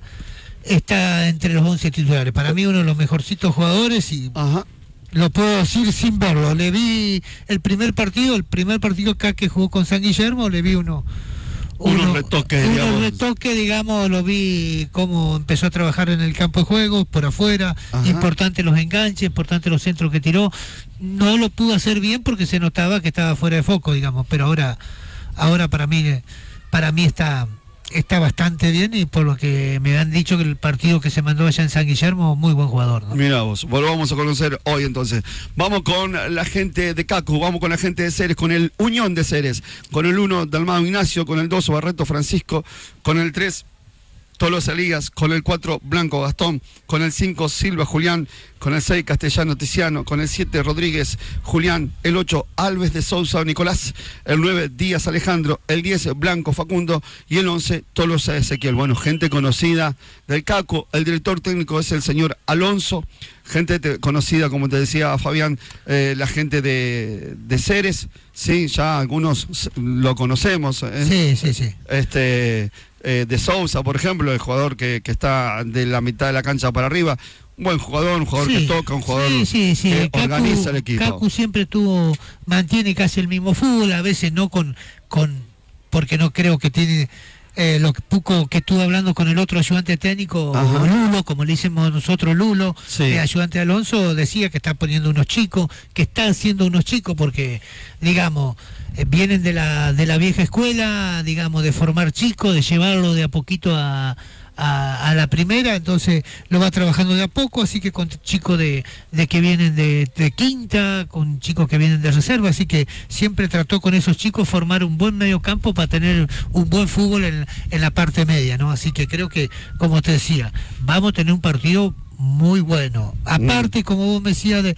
Está entre los once titulares. Para mí uno de los mejorcitos jugadores y Ajá. lo puedo decir sin verlo. Le vi el primer partido, el primer partido acá que jugó con San Guillermo, le vi uno... Unos uno, retoques, uno digamos. retoques, digamos, lo vi cómo empezó a trabajar en el campo de juego, por afuera, Ajá. importante los enganches, importante los centros que tiró. No lo pudo hacer bien porque se notaba que estaba fuera de foco, digamos, pero ahora, ahora para mí, para mí está... está bastante bien y por lo que me han dicho que el partido que se mandó allá en San Guillermo, muy buen jugador, ¿no? Mirá vos, volvamos a conocer hoy entonces. Vamos con la gente de Cacu, vamos con la gente de Ceres, con el Unión de Ceres, con el uno Dalmado Ignacio, con el dos Barreto Francisco, con el tres Tolosa Elías, con el cuatro Blanco Gastón, con el cinco Silva Julián, con el seis Castellano Tiziano, con el siete Rodríguez Julián, el ocho Alves de Sousa Nicolás, el nueve Díaz Alejandro, el diez Blanco Facundo y el once Tolosa Ezequiel. Bueno, gente conocida del Caco, el director técnico es el señor Alonso, gente te, conocida, como te decía Fabián, eh, la gente de, de Ceres, sí, ya algunos lo conocemos. ¿eh? Sí, sí, sí. Este... Eh, de Sousa, por ejemplo, el jugador que, que está de la mitad de la cancha para arriba, un buen jugador, un jugador sí, que toca, un jugador sí, sí, sí. que Cacu, organiza el equipo. Cacu siempre tuvo, mantiene casi el mismo fútbol, a veces no con, con porque no creo que tiene eh, lo poco que estuve hablando con el otro ayudante técnico, Ajá. Lulo, como le decimos nosotros Lulo, sí. el ayudante Alonso decía que está poniendo unos chicos, que está haciendo unos chicos porque, digamos, vienen de la de la vieja escuela, digamos, de formar chicos, de llevarlo de a poquito a, a, a la primera, entonces lo va trabajando de a poco, así que con chicos de, de que vienen de, de quinta, con chicos que vienen de reserva, así que siempre trató con esos chicos formar un buen medio campo para tener un buen fútbol en, en la parte media, ¿no? Así que creo que, como te decía, vamos a tener un partido muy bueno. Aparte, mm. como vos me decías, de,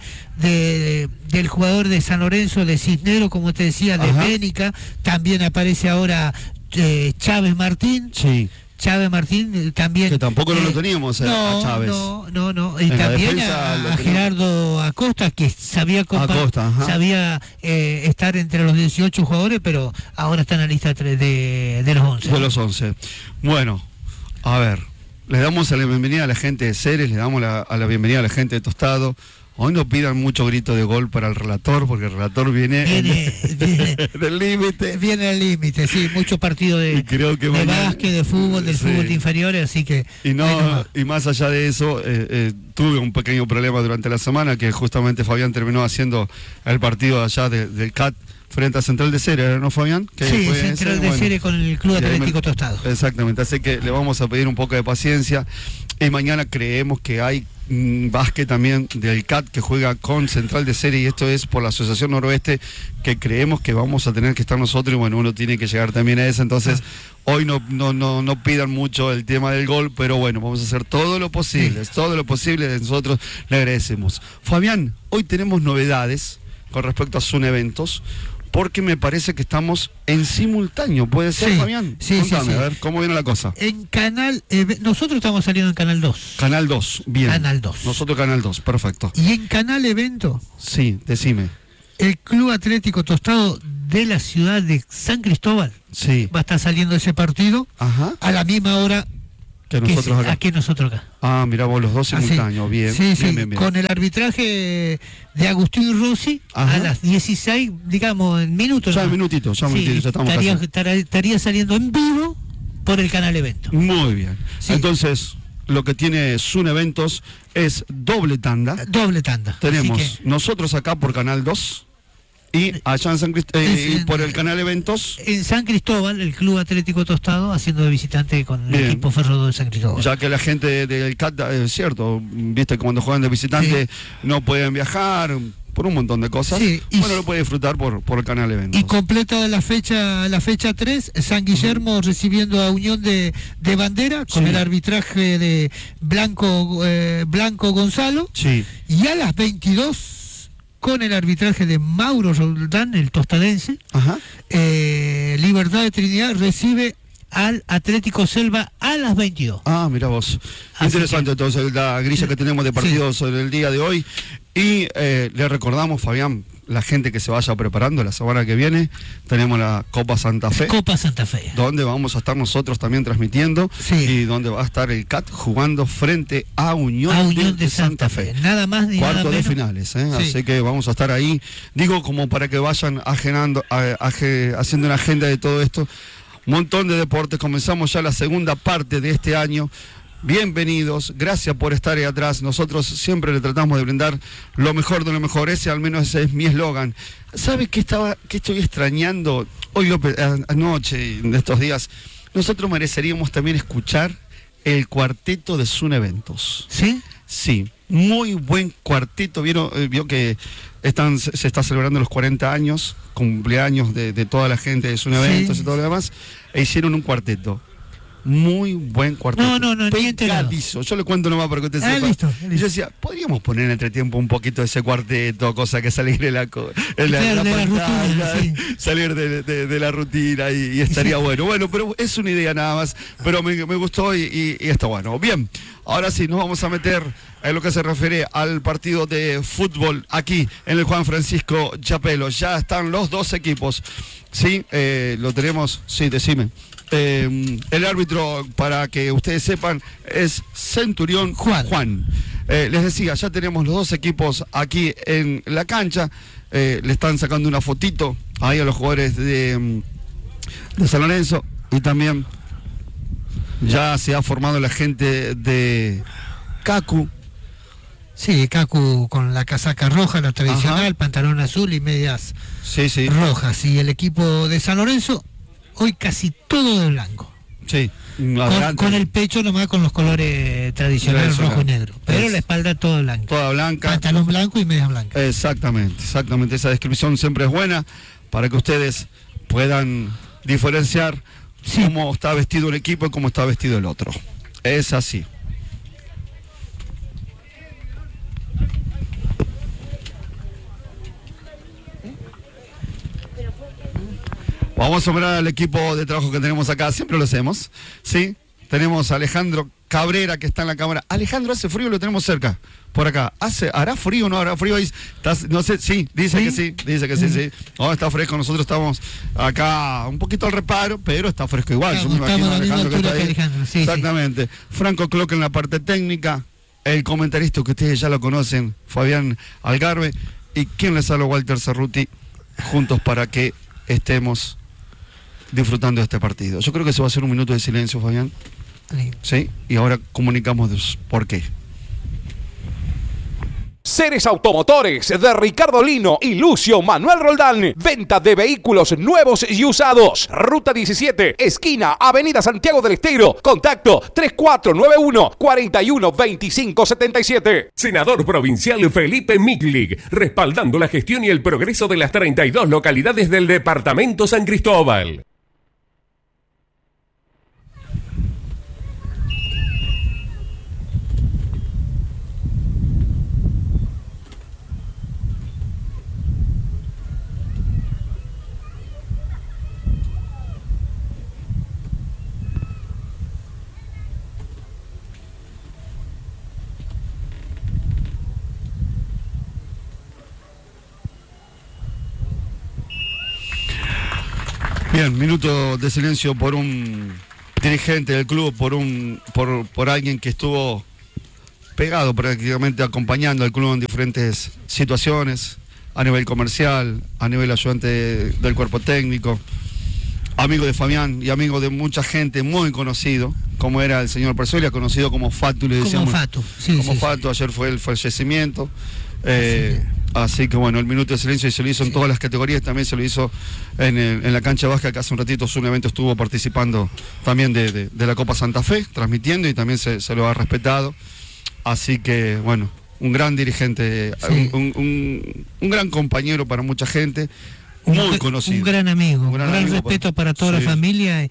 de, del jugador de San Lorenzo, de Cisnero, como te decía, de Bénica, también aparece ahora eh, Chávez Martín. Sí. Chávez Martín también. Que tampoco eh, no lo teníamos eh, no, a Chávez. No, no, no. Y en también a, a Gerardo Acosta, que sabía, Acosta, sabía eh, estar entre los dieciocho jugadores, pero ahora está en la lista de, de, de los once. De los once. Bueno, a ver. Le damos la bienvenida a la gente de Ceres, le damos la, a la bienvenida a la gente de Tostado. Hoy no pidan mucho grito de gol para el relator, porque el relator viene, viene, viene del límite. Viene al límite, sí, mucho partido de, creo que de mañana, básquet, de fútbol, del sí. fútbol de inferiores, así que... Y, no, y más allá de eso, eh, eh, tuve un pequeño problema durante la semana, que justamente Fabián terminó haciendo el partido allá de, del C A T, frente a Central de Ceres, ¿no, Fabián? Que sí, Central ese, de bueno, Ceres con el Club Atlético Tostado. Exactamente, así que le vamos a pedir un poco de paciencia y mañana creemos que hay mmm, básquet también del C A T que juega con Central de Ceres y esto es por la Asociación Noroeste que creemos que vamos a tener que estar nosotros y bueno, uno tiene que llegar también a eso, entonces ah. hoy no, no, no, no pidan mucho el tema del gol, pero bueno, vamos a hacer todo lo posible, sí. todo lo posible, nosotros le agradecemos. Fabián, hoy tenemos novedades con respecto a Sun Eventos. porque me parece que estamos en simultáneo. ¿Puede ser, Sí, Fabián? sí, Contame, sí, sí. a ver, ¿cómo viene la cosa? En canal, eh, nosotros estamos saliendo en Canal dos. Canal dos, bien. Canal dos. Nosotros Canal dos, perfecto. Y en Canal Evento, Sí, decime. el Club Atlético Tostado de la ciudad de San Cristóbal Sí. va a estar saliendo ese partido Ajá. a la misma hora Que que nosotros se- acá. aquí nosotros acá. Ah, mirá vos, los dos Ah, sí. simultáneos, bien. Sí, sí, bien, bien, bien. con el arbitraje de Agustín Rossi Ajá. a las dieciséis, digamos, en minutos. Ya ¿no? en minutitos, ya en Sí, minutitos, ya estamos estaría, casi. estaría- estaría saliendo en vivo por el Canal Evento. Muy bien. Sí. Entonces, lo que tiene Sun Eventos es doble tanda. Doble tanda. Tenemos Así nosotros acá por Canal dos y allá en San Crist- eh, Es y por en- el Canal Eventos, que en San Cristóbal, el Club Atlético Tostado haciendo de visitante con el Bien. equipo Ferro de San Cristóbal. ya que la gente del C A T, es cierto, viste que cuando juegan de visitante no pueden viajar, por un montón de cosas. Sí, y Bueno, lo puede disfrutar por, por el Canal Eventos. Y completa la fecha la fecha tres, San Guillermo recibiendo a Unión de, de Bandera con Sí. el arbitraje de Blanco eh, Blanco Gonzalo. Sí. Y a las veintidós con el arbitraje de Mauro Roldán, el tostadense, Ajá. eh, Libertad de Trinidad recibe al Atlético Selva a las veintidós. Ah, mira vos. Así Interesante entonces la grilla que tenemos de partidos Sí. sobre el día de hoy. Y eh, le recordamos, Fabián, la gente que se vaya preparando la semana que viene, tenemos la Copa Santa Fe. Copa Santa Fe. Donde vamos a estar nosotros también transmitiendo. Sí. Y donde va a estar el C A T jugando frente a Unión, A Unión de Santa Fe. Nada más ni nada Cuarto de menos. finales, ¿eh? Sí. Así que vamos a estar ahí. Digo, como para que vayan ajenando, a- aje- haciendo una agenda de todo esto. Montón de deportes. Comenzamos ya la segunda parte de este año. Bienvenidos, gracias por estar ahí atrás. Nosotros siempre le tratamos de brindar lo mejor de lo mejor. Ese al menos ese es mi eslogan. ¿Sabe qué estaba, qué estoy extrañando hoy, López, a- anoche y en estos días? Nosotros mereceríamos también escuchar el cuarteto de Sun Eventos. ¿Sí? Sí, muy buen cuarteto. Vieron, eh, vio que están, se se está celebrando los cuarenta años, cumpleaños de, de toda la gente de Sun Eventos Sí. y todo lo demás, e hicieron un cuarteto. Muy buen cuarteto. No, no, no, ni enterado. Pegadizo. Yo le cuento nomás para que usted Ah, sepa. listo, Y listo. yo decía, podríamos poner en entretiempo un poquito de ese cuarteto, cosa que salir de la, co- en la, Claro, la de la pantalla, rutina, sí. salir de, de- de la rutina y, y estaría bueno. Bueno, pero es una idea nada más, pero me, me gustó y, y- y está bueno. Bien, ahora sí, nos vamos a meter en lo que se refiere al partido de fútbol aquí en el Juan Francisco Chapelo. Ya están los dos equipos. Sí, eh, lo tenemos, sí, decime. Eh, el árbitro, para que ustedes sepan, es Centurión Juan. Juan. Eh, les decía, ya tenemos los dos equipos aquí en la cancha. Eh, le están sacando una fotito ahí a los jugadores de, mm, de San Lorenzo. Y también ya se ha formado la gente de Cacu. Sí, Cacu con la casaca roja, la tradicional, Ajá. pantalón azul y medias Sí, sí. rojas. Y el equipo de San Lorenzo, hoy casi todo de blanco. Sí. Con, Adelante. con el pecho nomás con los colores tradicionales, Tradicional. rojo y negro. Pero Es- la espalda toda blanca. Toda blanca. Pantalón blanco y medias blancas. Exactamente, exactamente. Esa descripción siempre es buena para que ustedes puedan diferenciar cómo está vestido un equipo y cómo está vestido el otro. Es así. Vamos a mirar al equipo de trabajo que tenemos acá, siempre lo hacemos, ¿sí? Tenemos a Alejandro Cabrera que está en la cámara. Alejandro, ¿hace frío? Lo tenemos cerca, por acá. ¿Hace, ¿Hará frío o no hará frío? Ahí estás- no sé, sí, dice ¿Sí? que sí, dice que sí, sí. Oh, está fresco, nosotros estamos acá un poquito al reparo, pero está fresco igual. Yo me Estamos imagino a la misma Alejandro que altura está que ahí. Alejandro, sí, sí. Exactamente. Franco Clock en la parte técnica, el comentarista que ustedes ya lo conocen, Fabián Algarve, y quien les habla, Walter Cerruti, juntos para que estemos disfrutando de este partido. Yo creo que se va a hacer un minuto de silencio, Fabián. Sí, y ahora comunicamos de por qué. Ceres Automotores de Ricardo Lino y Lucio Manuel Roldán. Venta de vehículos nuevos y usados. Ruta diecisiete, esquina Avenida Santiago del Estero. Contacto tres cuatro nueve uno, cuatro uno dos cinco siete siete. Senador provincial Felipe Miklig, respaldando la gestión y el progreso de las treinta y dos localidades del departamento San Cristóbal. Bien, minuto de silencio por un dirigente del club, por un por, por alguien que estuvo pegado prácticamente acompañando al club en diferentes situaciones, a nivel comercial, a nivel ayudante del cuerpo técnico, amigo de Fabián y amigo de mucha gente muy conocido, como era el señor Persolia, conocido como Fatu, le decíamos. Como Fatu, sí, Como sí, Fatu, sí. ayer fue el fallecimiento. Eh, así que bueno, el minuto de silencio y se lo hizo en todas las categorías, también se lo hizo en, el, en la cancha vasca, que hace un ratito su evento estuvo participando también de, de, de la Copa Santa Fe, transmitiendo, y también se, se lo ha respetado. Así que bueno, un gran dirigente, Sí. un, un, un, un gran compañero para mucha gente, muy un, conocido. Un gran amigo, un gran, amigo respeto para, para toda sí. la familia.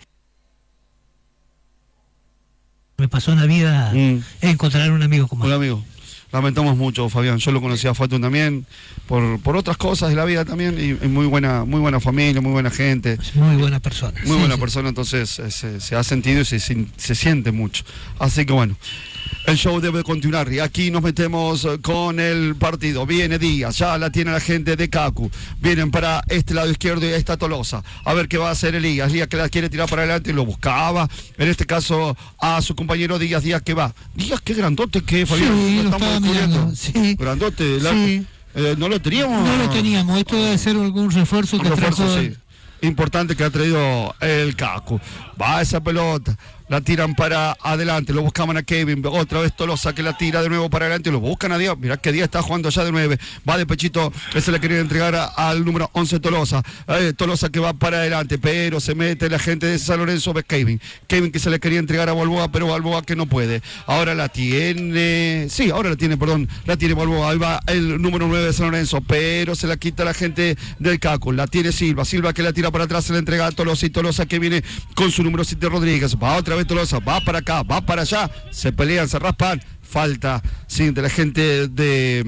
Me pasó en la vida Mm. encontrar un amigo como Un él. amigo. Lamentamos mucho, Fabián. Yo lo conocí a Fatu también, por, por otras cosas de la vida también, y, y muy buena, muy buena familia, muy buena gente. Muy buena persona. Muy Sí, buena sí. persona, entonces eh, se, se ha sentido y se, se, se siente mucho. Así que bueno, el show debe continuar y aquí nos metemos eh, con el partido. Viene Díaz, ya la tiene la gente de Cacu. Vienen para este lado izquierdo y ahí está Tolosa. A ver qué va a hacer Elías. Elías que la quiere tirar para adelante y lo buscaba. En este caso a su compañero Díaz, Díaz que va. Díaz, qué grandote que es, Fabián. Sí, Lo lo estamos estaba descubriendo. mirando, sí. Grandote. la- Sí. eh, no lo teníamos. No lo teníamos, esto debe ser algún refuerzo Un que refuerzo, trajo. sí. Importante que ha traído el Cacu. Va esa pelota, la tiran para adelante, lo buscaban a Kevin, otra vez Tolosa que la tira de nuevo para adelante, lo buscan a Díaz, mirá que Díaz está jugando ya de nueve, va de pechito, ese le quería entregar a- al número once Tolosa, eh, Tolosa que va para adelante, pero se mete la gente de San Lorenzo, ve Kevin, Kevin que se le quería entregar a Balboa, pero Balboa que no puede, ahora la tiene, sí, ahora la tiene, perdón, la tiene Balboa, ahí va el número nueve de San Lorenzo, pero se la quita la gente del Cacu, la tiene Silva, Silva que la tira para atrás, se la entrega a Tolosa y Tolosa que viene con su número siete Rodríguez, va otra vez Tolosa, va para acá, va para allá, se pelean, se raspan, falta, sí, de la gente de,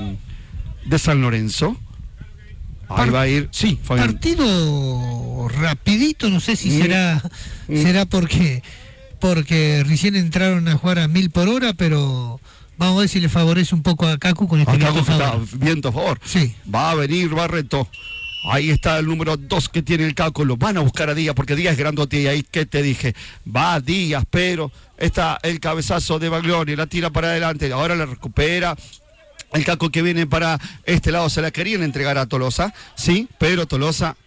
mm, de San Lorenzo. Ahí Par- va a ir, sí, Fabián. Partido rapidito, no sé si Mm. será Mm. será porque porque recién entraron a jugar a mil por hora, pero vamos a ver si le favorece un poco a Cacu con este Acá viento está, favorable. viento a favor. Sí. Va a venir Barreto. Ahí está el número dos que tiene el Caco. Lo van a buscar a Díaz porque Díaz es grandote. Y ahí que te dije, va Díaz, pero está el cabezazo de Baglioni. La tira para adelante. Ahora la recupera. El Caco que viene para este lado se la querían entregar a Tolosa. Sí, pero Tolosa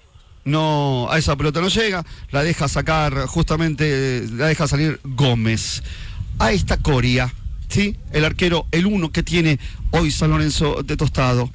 no, a esa pelota no llega. La deja sacar justamente, la deja salir Gómez. Ahí está Coria. Sí, el arquero, el uno que tiene hoy San Lorenzo de Tostado.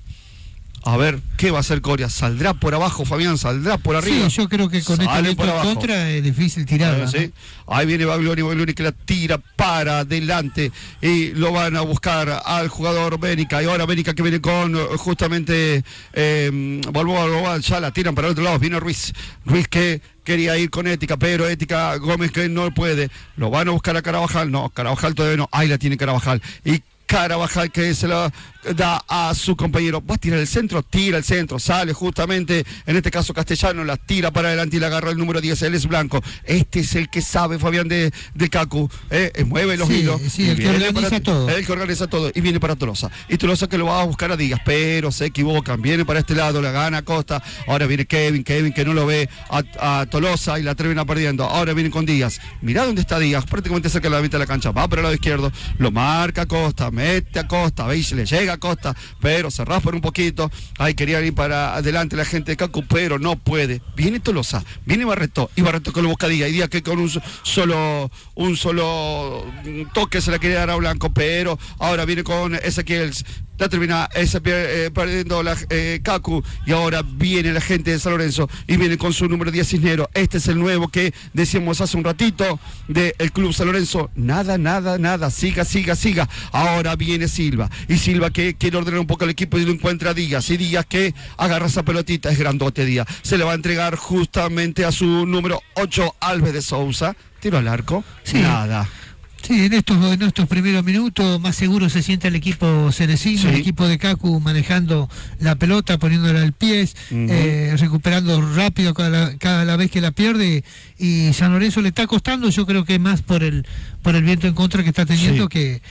A ver, ¿qué va a hacer Coria? ¿Saldrá por abajo, Fabián? ¿Saldrá por arriba? Sí, yo creo que con Sale este viento por en abajo. contra es difícil tirarla. Ah, ¿sí? Ahí viene Baglioni, Baglioni que la tira para adelante y lo van a buscar al jugador Bénica. Y ahora Bénica que viene con eh, justamente eh, Balboa, Balboa, ya la tiran para el otro lado. Viene Ruiz, Ruiz que quería ir con Ética, pero Ética Gómez que no puede. Lo van a buscar a Carabajal. No, Carabajal todavía no. Ahí la tiene Carabajal. Y Carabajal que se la da a su compañero, va a tirar el centro, tira el centro, sale justamente, en este caso Castellano, la tira para adelante y la agarra el número diez, él es Blanco, este es el que sabe Fabián de, de Cacu, eh, eh, mueve los Sí, hilos, sí, y el que viene organiza para- todo. el que organiza todo, y viene para Tolosa, y Tolosa que lo va a buscar a Díaz, pero se equivocan, viene para este lado, la gana Costa, ahora viene Kevin, Kevin que no lo ve a, a Tolosa y la termina perdiendo, ahora viene con Díaz, mirá dónde está Díaz, prácticamente cerca de la mitad de la cancha, va para el lado izquierdo, lo marca Costa, mete a Costa, veis, le llega a Costa, pero se raspan un poquito, ahí quería ir para adelante la gente de Cacu, pero no puede, viene Tolosa, viene Barreto, y Barreto que lo busca a Díaz, y Díaz que con un so- solo, un solo toque se la quería dar a Blanco, pero ahora viene con Ezequiel, la termina ese, eh, perdiendo la eh, Cacu, y ahora viene la gente de San Lorenzo y viene con su número diez Cisneros. Este es el nuevo que decíamos hace un ratito del Club San Lorenzo. Nada, nada, nada, siga, siga, siga. Ahora viene Silva, y Silva que quiere ordenar un poco el equipo y lo encuentra a Díaz, y Díaz que agarra esa pelotita, es grandote Díaz, se le va a entregar justamente a su número ocho Alves de Sousa, tiro al arco, Sí. nada. Sí, en estos, en estos primeros minutos más seguro se siente el equipo cerecino, Sí. el equipo de Cacu manejando la pelota, poniéndola al pie, Ujú. eh, recuperando rápido cada, cada vez que la pierde, y San Lorenzo le está costando, yo creo que más por el por el viento en contra que está teniendo Sí. que,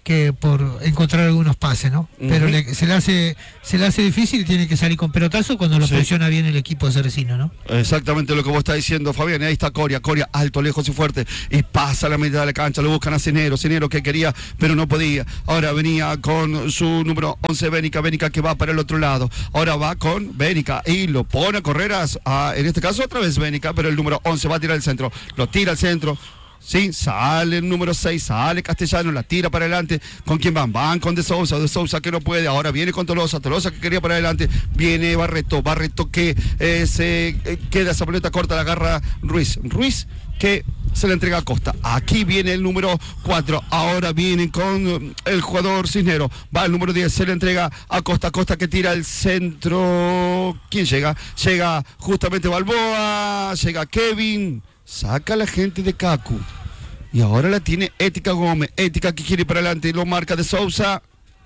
que por encontrar algunos pases, ¿no? Uh-huh. Pero le, se le hace se le hace difícil y tiene que salir con pelotazo cuando lo sí. presiona bien el equipo de Ceresino, ¿no? Exactamente lo que vos estás diciendo, Fabián. Y ahí está Coria, Coria alto, lejos y fuerte, y pasa a la mitad de la cancha, lo buscan a Cenero, Cenero que quería, pero no podía. Ahora venía con su número once, Bénica, Bénica que va para el otro lado. Ahora va con Bénica y lo pone a correr, a, a, en este caso otra vez Bénica, pero el número once va a tirar al centro, lo tira al centro. Sí, sale el número seis, sale Castellano, la tira para adelante. ¿Con quién van? Van con De Sousa, De Sousa que no puede, ahora viene con Tolosa, Tolosa que quería para adelante, viene Barreto, Barreto que eh, se eh, queda esa pelota corta, la agarra Ruiz, Ruiz que se le entrega a Costa. Aquí viene el número cuatro, ahora viene con el jugador Cisnero, va el número diez, se le entrega a Costa, Costa que tira el centro. ¿Quién llega? Llega justamente Balboa, llega Kevin, saca la gente de Cacu. Y ahora la tiene Ética Gómez. Ética que quiere ir para adelante y lo marca De Sousa.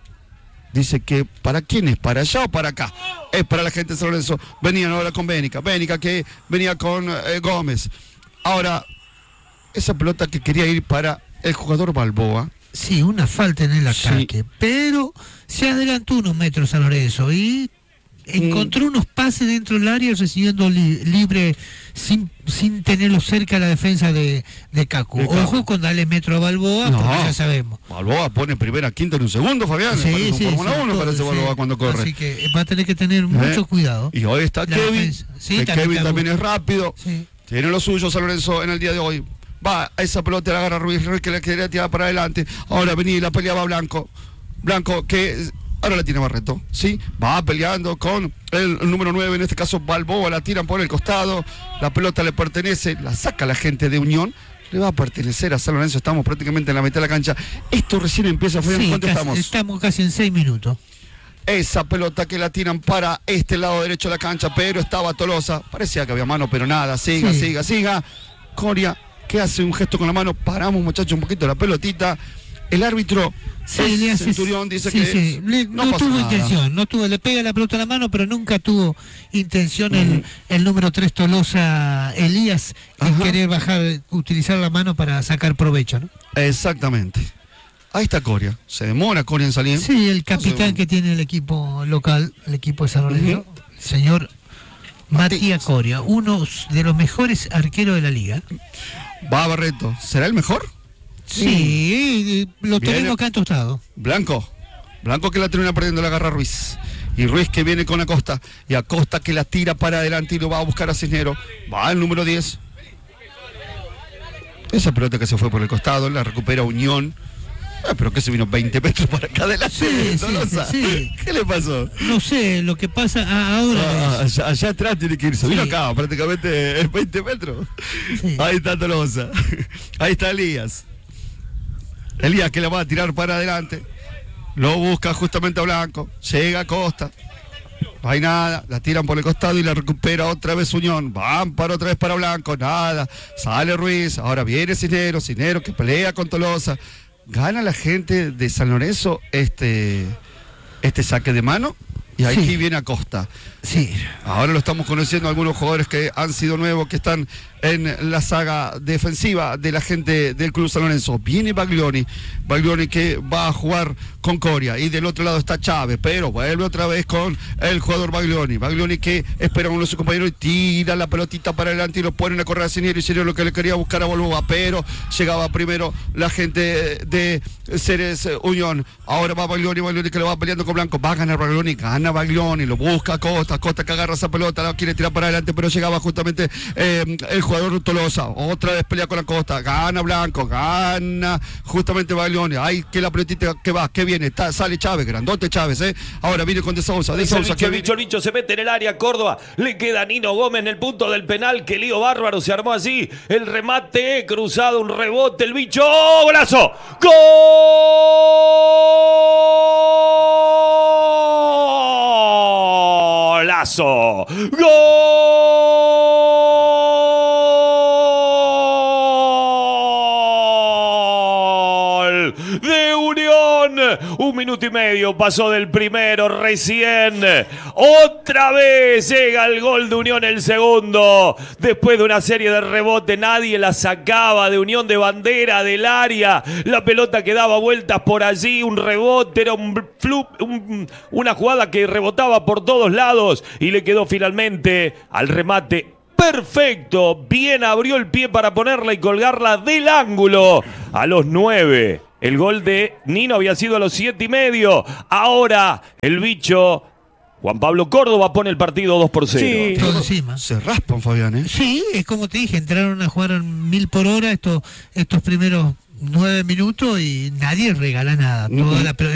Dice que ¿para quién es? ¿Para allá o para acá? Es para la gente de San Lorenzo. Venían ahora con Bénica. Bénica que venía con eh, Gómez. Ahora, esa pelota que quería ir para el jugador Balboa. Sí, una falta en el ataque. Sí. Pero se adelantó unos metros San Lorenzo y encontró mm. unos pases dentro del área recibiendo li libre sin, sin tenerlo cerca a la defensa de, de Cacu. De Ojo Cacu. Con darle metro a Balboa, no, porque ya sabemos. Balboa pone primera, quinta en un segundo, Fabián. Sí, parece sí, un Fórmula sí, uno, parece sí. Balboa cuando corre. Así que va a tener que tener mucho ¿Eh? cuidado. Y hoy está la Kevin, sí, que también Kevin también es rápido. Sí. Tiene lo suyo San Lorenzo en el día de hoy. Va a esa pelota, la agarra Ruiz, Ruiz que la quería tirar para adelante. Ahora venía y la peleaba Blanco. Blanco que ahora la tiene Barreto, ¿sí? Va peleando con el, el número nueve, en este caso Balboa, la tiran por el costado. La pelota le pertenece, la saca la gente de Unión. Le va a pertenecer a San Lorenzo, estamos prácticamente en la mitad de la cancha. Esto recién empieza, Fue, sí, ¿cuánto casi, estamos? Estamos casi en seis minutos. Esa pelota que la tiran para este lado derecho de la cancha, pero estaba Tolosa. Parecía que había mano, pero nada. Siga, sí. siga, siga. Coria, que hace un gesto con la mano. Paramos, muchachos, un poquito la pelotita. El árbitro, sí, le hace, Centurión, dice sí, que sí. Le, no, no tuvo nada. intención. No tuvo, le pega la pelota a la mano, pero nunca tuvo intención uh -huh. el, el número tres Tolosa Elías en Ajá. querer bajar, utilizar la mano para sacar provecho, ¿no? Exactamente. Ahí está Coria. Se demora Coria en salir. Sí, el capitán no que tiene el equipo local, el equipo de San Lorenzo, uh -huh. el señor Matías Coria, uno de los mejores arqueros de la liga. Va Barreto. ¿Será el mejor? Sí, lo tenemos acá en tostado. Blanco. Blanco que la termina perdiendo, la agarra Ruiz. Y Ruiz que viene con Acosta. Y Acosta que la tira para adelante y lo va a buscar a Cisnero. Va el número diez. Esa pelota que se fue por el costado, la recupera Unión. Ah, pero que se vino veinte metros para acá adelante. Sí, sí, sí, sí. ¿Qué le pasó? No sé, lo que pasa ah, ahora. Ah, allá, allá atrás tiene que irse. Sí. Vino acá, prácticamente veinte metros. Sí. Ahí está Tolosa. Ahí está Elías. Elías que la va a tirar para adelante. Lo busca justamente a Blanco. Llega a Costa. No hay nada. La tiran por el costado y la recupera otra vez Unión. Van para otra vez para Blanco. Nada. Sale Ruiz. Ahora viene Cisnero. Cisnero que pelea con Tolosa. Gana la gente de San Lorenzo este, este saque de mano. Y aquí sí. viene Acosta. Sí. Ahora lo estamos conociendo algunos jugadores que han sido nuevos, que están en la saga defensiva de la gente del Club San Lorenzo. Viene Baglioni, Baglioni que va a jugar con Coria, y del otro lado está Chávez, pero vuelve otra vez con el jugador Baglioni. Baglioni que espera a uno de sus compañeros y tira la pelotita para adelante y lo ponen a correr a Cisnero, y Cisnero lo que le quería buscar a Balboa, pero llegaba primero la gente de Ceres Unión. Ahora va Baglioni, Baglioni que lo va peleando con Blanco, va a ganar Baglioni, gana Baglioni, lo busca a Costa, Costa que agarra esa pelota, la quiere tirar para adelante, pero llegaba justamente eh, el jugador Tolosa, otra vez pelea con la Costa, gana Blanco, gana justamente Baglioni. Ay, que la pelotita que va, que viene, está, sale Chávez, grandote Chávez, eh. Ahora viene con De Sousa, De Sousa que bicho Licho se mete en el área, Córdoba, le queda Nino Gómez en el punto del penal, que lío bárbaro se armó así, el remate cruzado, un rebote, el bicho, ¡oh, golazo! ¡Golazo! ¡Gol! De Unión, un minuto y medio pasó del primero recién. Otra vez llega el gol de Unión, el segundo. Después de una serie de rebotes, nadie la sacaba de Unión de Bandera del área. La pelota que daba vueltas por allí, un rebote, era un flup, un, una jugada que rebotaba por todos lados y le quedó finalmente al remate perfecto. Bien abrió el pie para ponerla y colgarla del ángulo a los nueve. El gol de Nino había sido a los siete y medio. Ahora el bicho Juan Pablo Córdoba pone el partido dos por cero. Sí, todo encima. Se raspan, Fabián, ¿eh? Sí, es como te dije, entraron a jugar en mil por hora estos, estos primeros nueve minutos y nadie regala nada. Toda la pelota